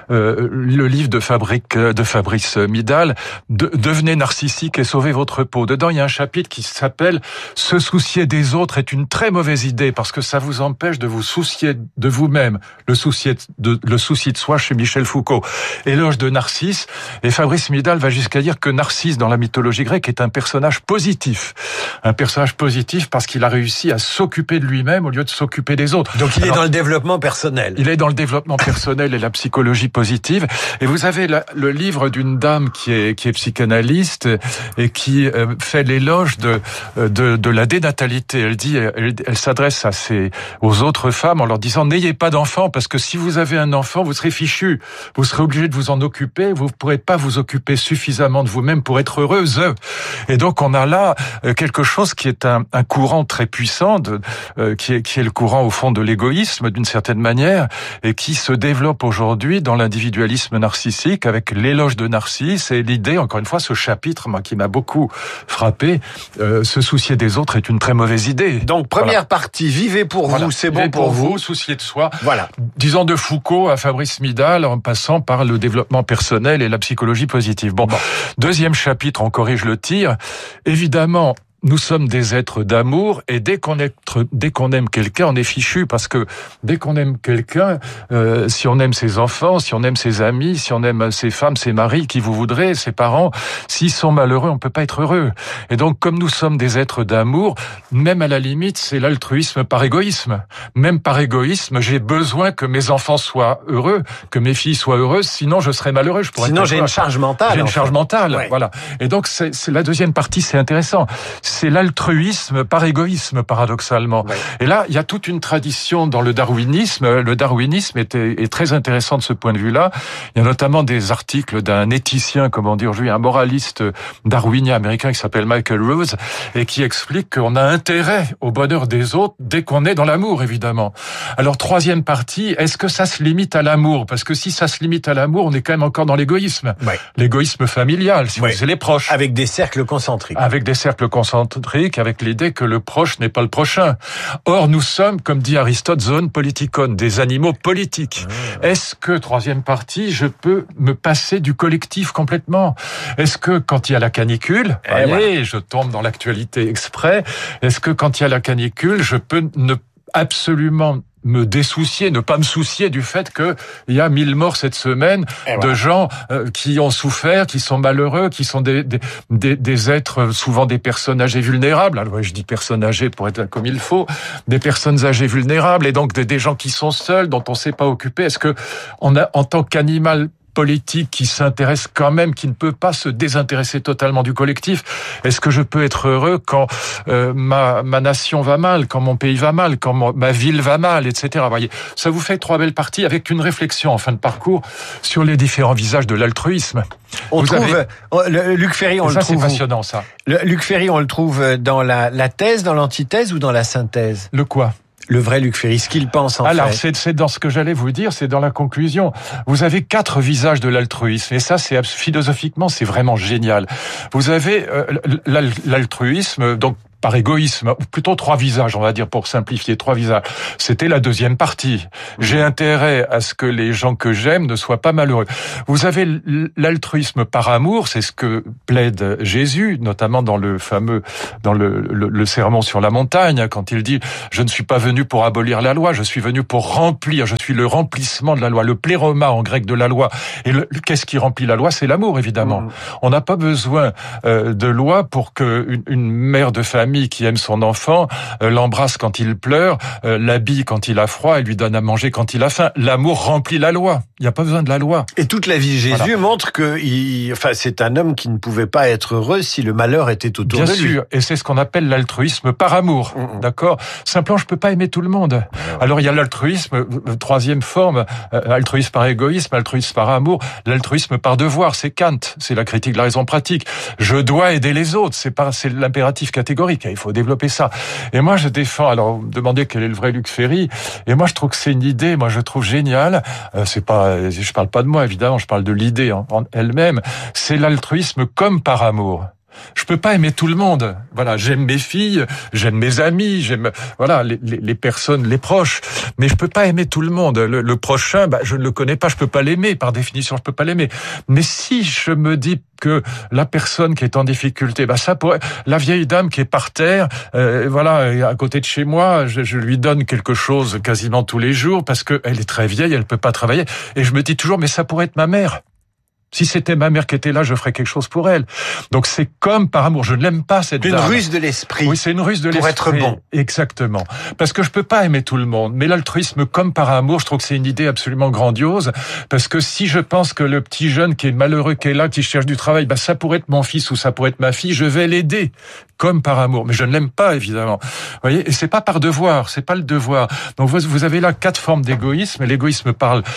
Le livre de Fabrice Midal, Devenez narcissique et sauvez votre peau. Dedans, il y a un chapitre qui s'appelle « Se soucier des autres est une très mauvaise idée parce que ça vous empêche de vous soucier de vous-même ». Le souci de soi chez Michel Foucault. Éloge de Narcisse. Et Fabrice Midal va jusqu'à dire que Narcisse, dans la mythologie grecque, est un personnage positif. Un personnage positif parce qu'il a réussi à s'occuper de lui-même au lieu de s'occuper des autres.
Donc il est dans le développement personnel.
Il est dans le développement personnel et la psychologie positive. Et vous avez le livre d'une dame qui est psychanalyste et qui fait l'éloge de la dénatalité. Elle dit, elle s'adresse aux autres femmes en leur disant n'ayez pas d'enfants parce que si vous avez un enfant, vous serez fichu. Vous serez obligé de vous en occuper. Vous ne pourrez pas vous occuper suffisamment de vous-même pour être heureuse. Et donc on a là quelque chose qui est un courant très puissant, qui est le courant au fond de l'égoïsme d'une certaine manière et qui se développe aujourd'hui dans l'individualisme narcissique avec l'éloge de Narcisse et l'idée, encore une fois, ce chapitre moi, qui m'a beaucoup frappé, se soucier des autres est une très mauvaise idée.
Donc première partie, vivez pour vous, c'est bon pour vous.
Soucier de soi.
Voilà.
Disons de Foucault à Fabrice Midal en passant par le développement personnel et la psychologie positive. Bon. Deuxième chapitre, on corrige le tir. Évidemment, nous sommes des êtres d'amour et dès qu'on aime quelqu'un, on est fichu parce que dès qu'on aime quelqu'un, si on aime ses enfants, si on aime ses amis, si on aime ses femmes, ses maris, qui vous voudrez, ses parents, s'ils sont malheureux, on peut pas être heureux. Et donc, comme nous sommes des êtres d'amour, même à la limite, c'est l'altruisme par égoïsme. Même par égoïsme, j'ai besoin que mes enfants soient heureux, que mes filles soient heureuses, sinon je serais malheureux.
Sinon, j'ai une charge mentale.
J'ai une charge mentale,
ouais.
Voilà. Et donc, c'est la deuxième partie, c'est intéressant. C'est l'altruisme par égoïsme, paradoxalement. Ouais. Et là, il y a toute une tradition dans le darwinisme. Le darwinisme est très intéressant de ce point de vue-là. Il y a notamment des articles d'un éthicien, comment dire, un moraliste darwinien américain qui s'appelle Michael Rose, et qui explique qu'on a intérêt au bonheur des autres dès qu'on est dans l'amour, évidemment. Alors, troisième partie, est-ce que ça se limite à l'amour? Parce que si ça se limite à l'amour, on est quand même encore dans l'égoïsme. Ouais. L'égoïsme familial, si vous voulez, les proches.
Avec des cercles concentriques.
Avec des cercles concentriques, avec l'idée que le proche n'est pas le prochain. Or, nous sommes, comme dit Aristote, zoon politikon, des animaux politiques. Est-ce que, troisième partie, je peux me passer du collectif complètement? Est-ce que, quand il y a la canicule, je tombe dans l'actualité exprès, est-ce que quand il y a la canicule, je peux absolument me dessoucier, ne pas me soucier du fait que il y a 1000 morts cette semaine de gens qui ont souffert, qui sont malheureux, qui sont des êtres, souvent des personnes âgées vulnérables. Alors je dis personnes âgées pour être comme il faut, des personnes âgées vulnérables et donc des gens qui sont seuls, dont on ne s'est pas occupé. Est-ce que on a, en tant qu'animal politique qui s'intéresse quand même, qui ne peut pas se désintéresser totalement du collectif. Est-ce que je peux être heureux quand ma nation va mal, quand mon pays va mal, quand ma ville va mal, etc. Vous voyez, ça vous fait 3 belles parties avec une réflexion en fin de parcours sur les différents visages de l'altruisme.
Luc Ferry, on le trouve.
C'est passionnant, ça.
Luc Ferry, on le trouve dans la thèse, dans l'antithèse ou dans la synthèse?
Le quoi?
Le vrai Luc Ferry, ce qu'il pense en fait.
Alors, c'est dans ce que j'allais vous dire, c'est dans la conclusion. Vous avez 4 visages de l'altruisme, et ça, c'est philosophiquement, c'est vraiment génial. Vous avez l'altruisme, donc par égoïsme, ou plutôt 3 visages, on va dire, pour simplifier, 3 visages. C'était la deuxième partie. J'ai intérêt à ce que les gens que j'aime ne soient pas malheureux. Vous avez l'altruisme par amour, c'est ce que plaide Jésus, notamment dans le fameux, dans le sermon sur la montagne, quand il dit « Je ne suis pas venu pour abolir la loi, je suis venu pour remplir, je suis le remplissement de la loi, le pléroma en grec de la loi. » Et qu'est-ce qui remplit la loi? C'est l'amour, évidemment. On n'a pas besoin de loi pour que une mère de famille qui aime son enfant l'embrasse quand il pleure, l'habille quand il a froid et lui donne à manger quand il a faim. L'amour remplit la loi. Il n'y a pas besoin de la loi.
Et toute la vie de Jésus montre que c'est un homme qui ne pouvait pas être heureux si le malheur était autour de lui.
Bien sûr, et c'est ce qu'on appelle l'altruisme par amour. D'accord? Simplement, je peux pas aimer tout le monde. Alors il y a l'altruisme, troisième forme, altruisme par égoïsme, altruisme par amour, l'altruisme par devoir. C'est Kant, c'est la critique de la raison pratique. Je dois aider les autres. C'est l'impératif catégorique. Il faut développer ça. Et moi, je défends, alors, vous me demandez quel est le vrai Luc Ferry, et moi, je trouve que c'est une idée, moi, je trouve géniale. Je parle pas de moi, évidemment, je parle de l'idée en elle-même. C'est l'altruisme comme par amour. Je peux pas aimer tout le monde. Voilà, j'aime mes filles, j'aime mes amis, j'aime les personnes, les proches, mais je peux pas aimer tout le monde. Le prochain, je ne le connais pas, je peux pas l'aimer, par définition, je peux pas l'aimer. Mais si je me dis que la personne qui est en difficulté, ça pourrait, la vieille dame qui est par terre, à côté de chez moi, je lui donne quelque chose quasiment tous les jours parce que elle est très vieille, elle peut pas travailler, et je me dis toujours, mais ça pourrait être ma mère. Si c'était ma mère qui était là, je ferais quelque chose pour elle. Donc c'est comme par amour. Je ne l'aime pas, cette dame.
Une ruse de l'esprit.
Oui, c'est une ruse de l'esprit.
Pour être bon.
Exactement. Parce que je peux pas aimer tout le monde. Mais l'altruisme comme par amour, je trouve que c'est une idée absolument grandiose. Parce que si je pense que le petit jeune qui est malheureux, qui est là, qui cherche du travail, ça pourrait être mon fils ou ça pourrait être ma fille, je vais l'aider. Comme par amour. Mais je ne l'aime pas, évidemment. Vous voyez? Et c'est pas par devoir. C'est pas le devoir. Donc vous avez là 4 formes d'égoïsme. L'altruisme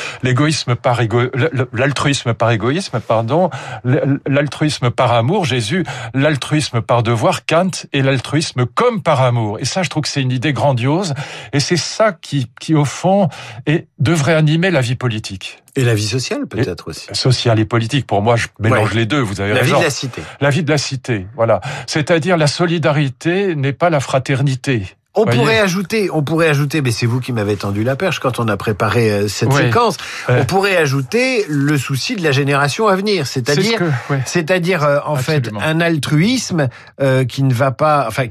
par égoïsme, l'altruisme par amour, Jésus, l'altruisme par devoir, Kant, et l'altruisme comme par amour. Et ça, je trouve que c'est une idée grandiose, et c'est ça qui au fond, devrait animer la vie politique.
Et la vie sociale, peut-être aussi.
Sociale et politique, pour moi, je mélange les deux, vous avez raison.
La vie de la cité.
La vie de la cité, voilà. C'est-à-dire, la solidarité n'est pas la fraternité.
On pourrait ajouter, mais c'est vous qui m'avez tendu la perche quand on a préparé cette séquence. On pourrait ajouter le souci de la génération à venir, c'est-à-dire en fait un altruisme qui ne va pas, enfin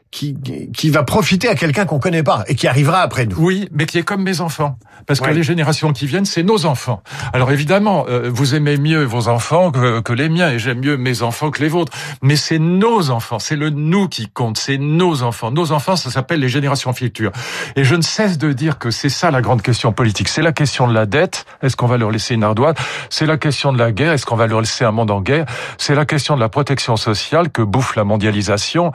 qui va profiter à quelqu'un qu'on connaît pas et qui arrivera après nous.
Oui, mais qui est comme mes enfants. Parce que les générations qui viennent, c'est nos enfants. Alors évidemment, vous aimez mieux vos enfants que les miens, et j'aime mieux mes enfants que les vôtres. Mais c'est nos enfants, c'est le nous qui compte, c'est nos enfants. Nos enfants, ça s'appelle les générations futures. Et je ne cesse de dire que c'est ça la grande question politique. C'est la question de la dette, est-ce qu'on va leur laisser une ardoise ? C'est la question de la guerre, est-ce qu'on va leur laisser un monde en guerre ? C'est la question de la protection sociale que bouffe la mondialisation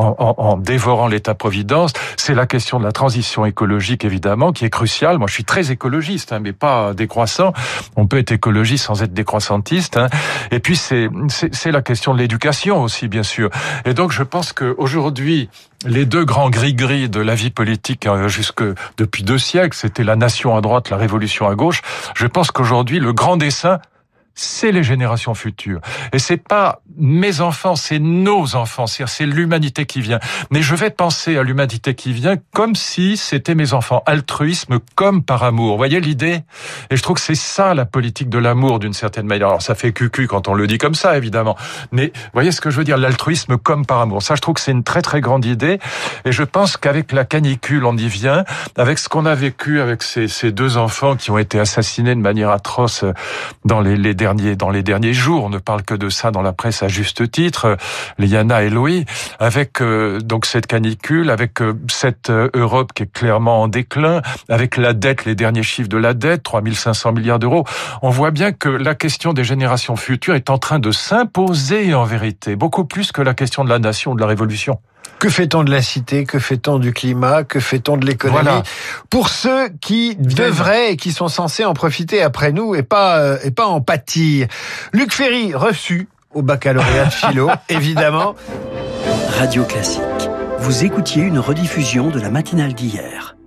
en dévorant l'État-providence. C'est la question de la transition écologique, évidemment, qui est cruciale. Moi, je suis très écologiste, mais pas décroissant. On peut être écologiste sans être décroissantiste. Et puis, c'est la question de l'éducation aussi, bien sûr. Et donc, je pense qu'aujourd'hui, les deux grands gris-gris de la vie politique jusque depuis 2 siècles, c'était la nation à droite, la révolution à gauche. Je pense qu'aujourd'hui, le grand dessein, c'est les générations futures. Et c'est pas mes enfants, c'est nos enfants. C'est l'humanité qui vient. Mais je vais penser à l'humanité qui vient comme si c'était mes enfants. Altruisme comme par amour. Vous voyez l'idée ? Et je trouve que c'est ça la politique de l'amour d'une certaine manière. Alors ça fait cucu quand on le dit comme ça, évidemment. Mais vous voyez ce que je veux dire ? L'altruisme comme par amour. Ça, je trouve que c'est une très très grande idée. Et je pense qu'avec la canicule, on y vient. Avec ce qu'on a vécu avec ces 2 enfants qui ont été assassinés de manière atroce dans les derniers jours, on ne parle que de ça dans la presse à juste titre, Liana et Louis, avec donc cette canicule, avec cette Europe qui est clairement en déclin, avec la dette, les derniers chiffres de la dette, 3500 milliards d'euros, on voit bien que la question des générations futures est en train de s'imposer en vérité, beaucoup plus que la question de la nation, de la révolution.
Que fait-on de la cité ? Que fait-on du climat ? Que fait-on de l'économie ? Pour ceux qui devraient et qui sont censés en profiter après nous et pas en pâtir. Luc Ferry, reçu au baccalauréat de philo, évidemment.
Radio Classique. Vous écoutiez une rediffusion de la matinale d'hier.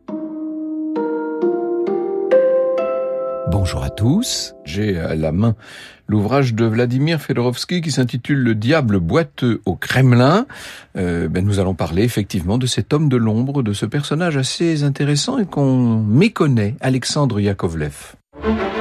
Bonjour à tous, j'ai à la main l'ouvrage de Vladimir Fedorovski qui s'intitule « Le diable boiteux au Kremlin ». Nous allons parler effectivement de cet homme de l'ombre, de ce personnage assez intéressant et qu'on méconnaît, Alexandre Yakovlev.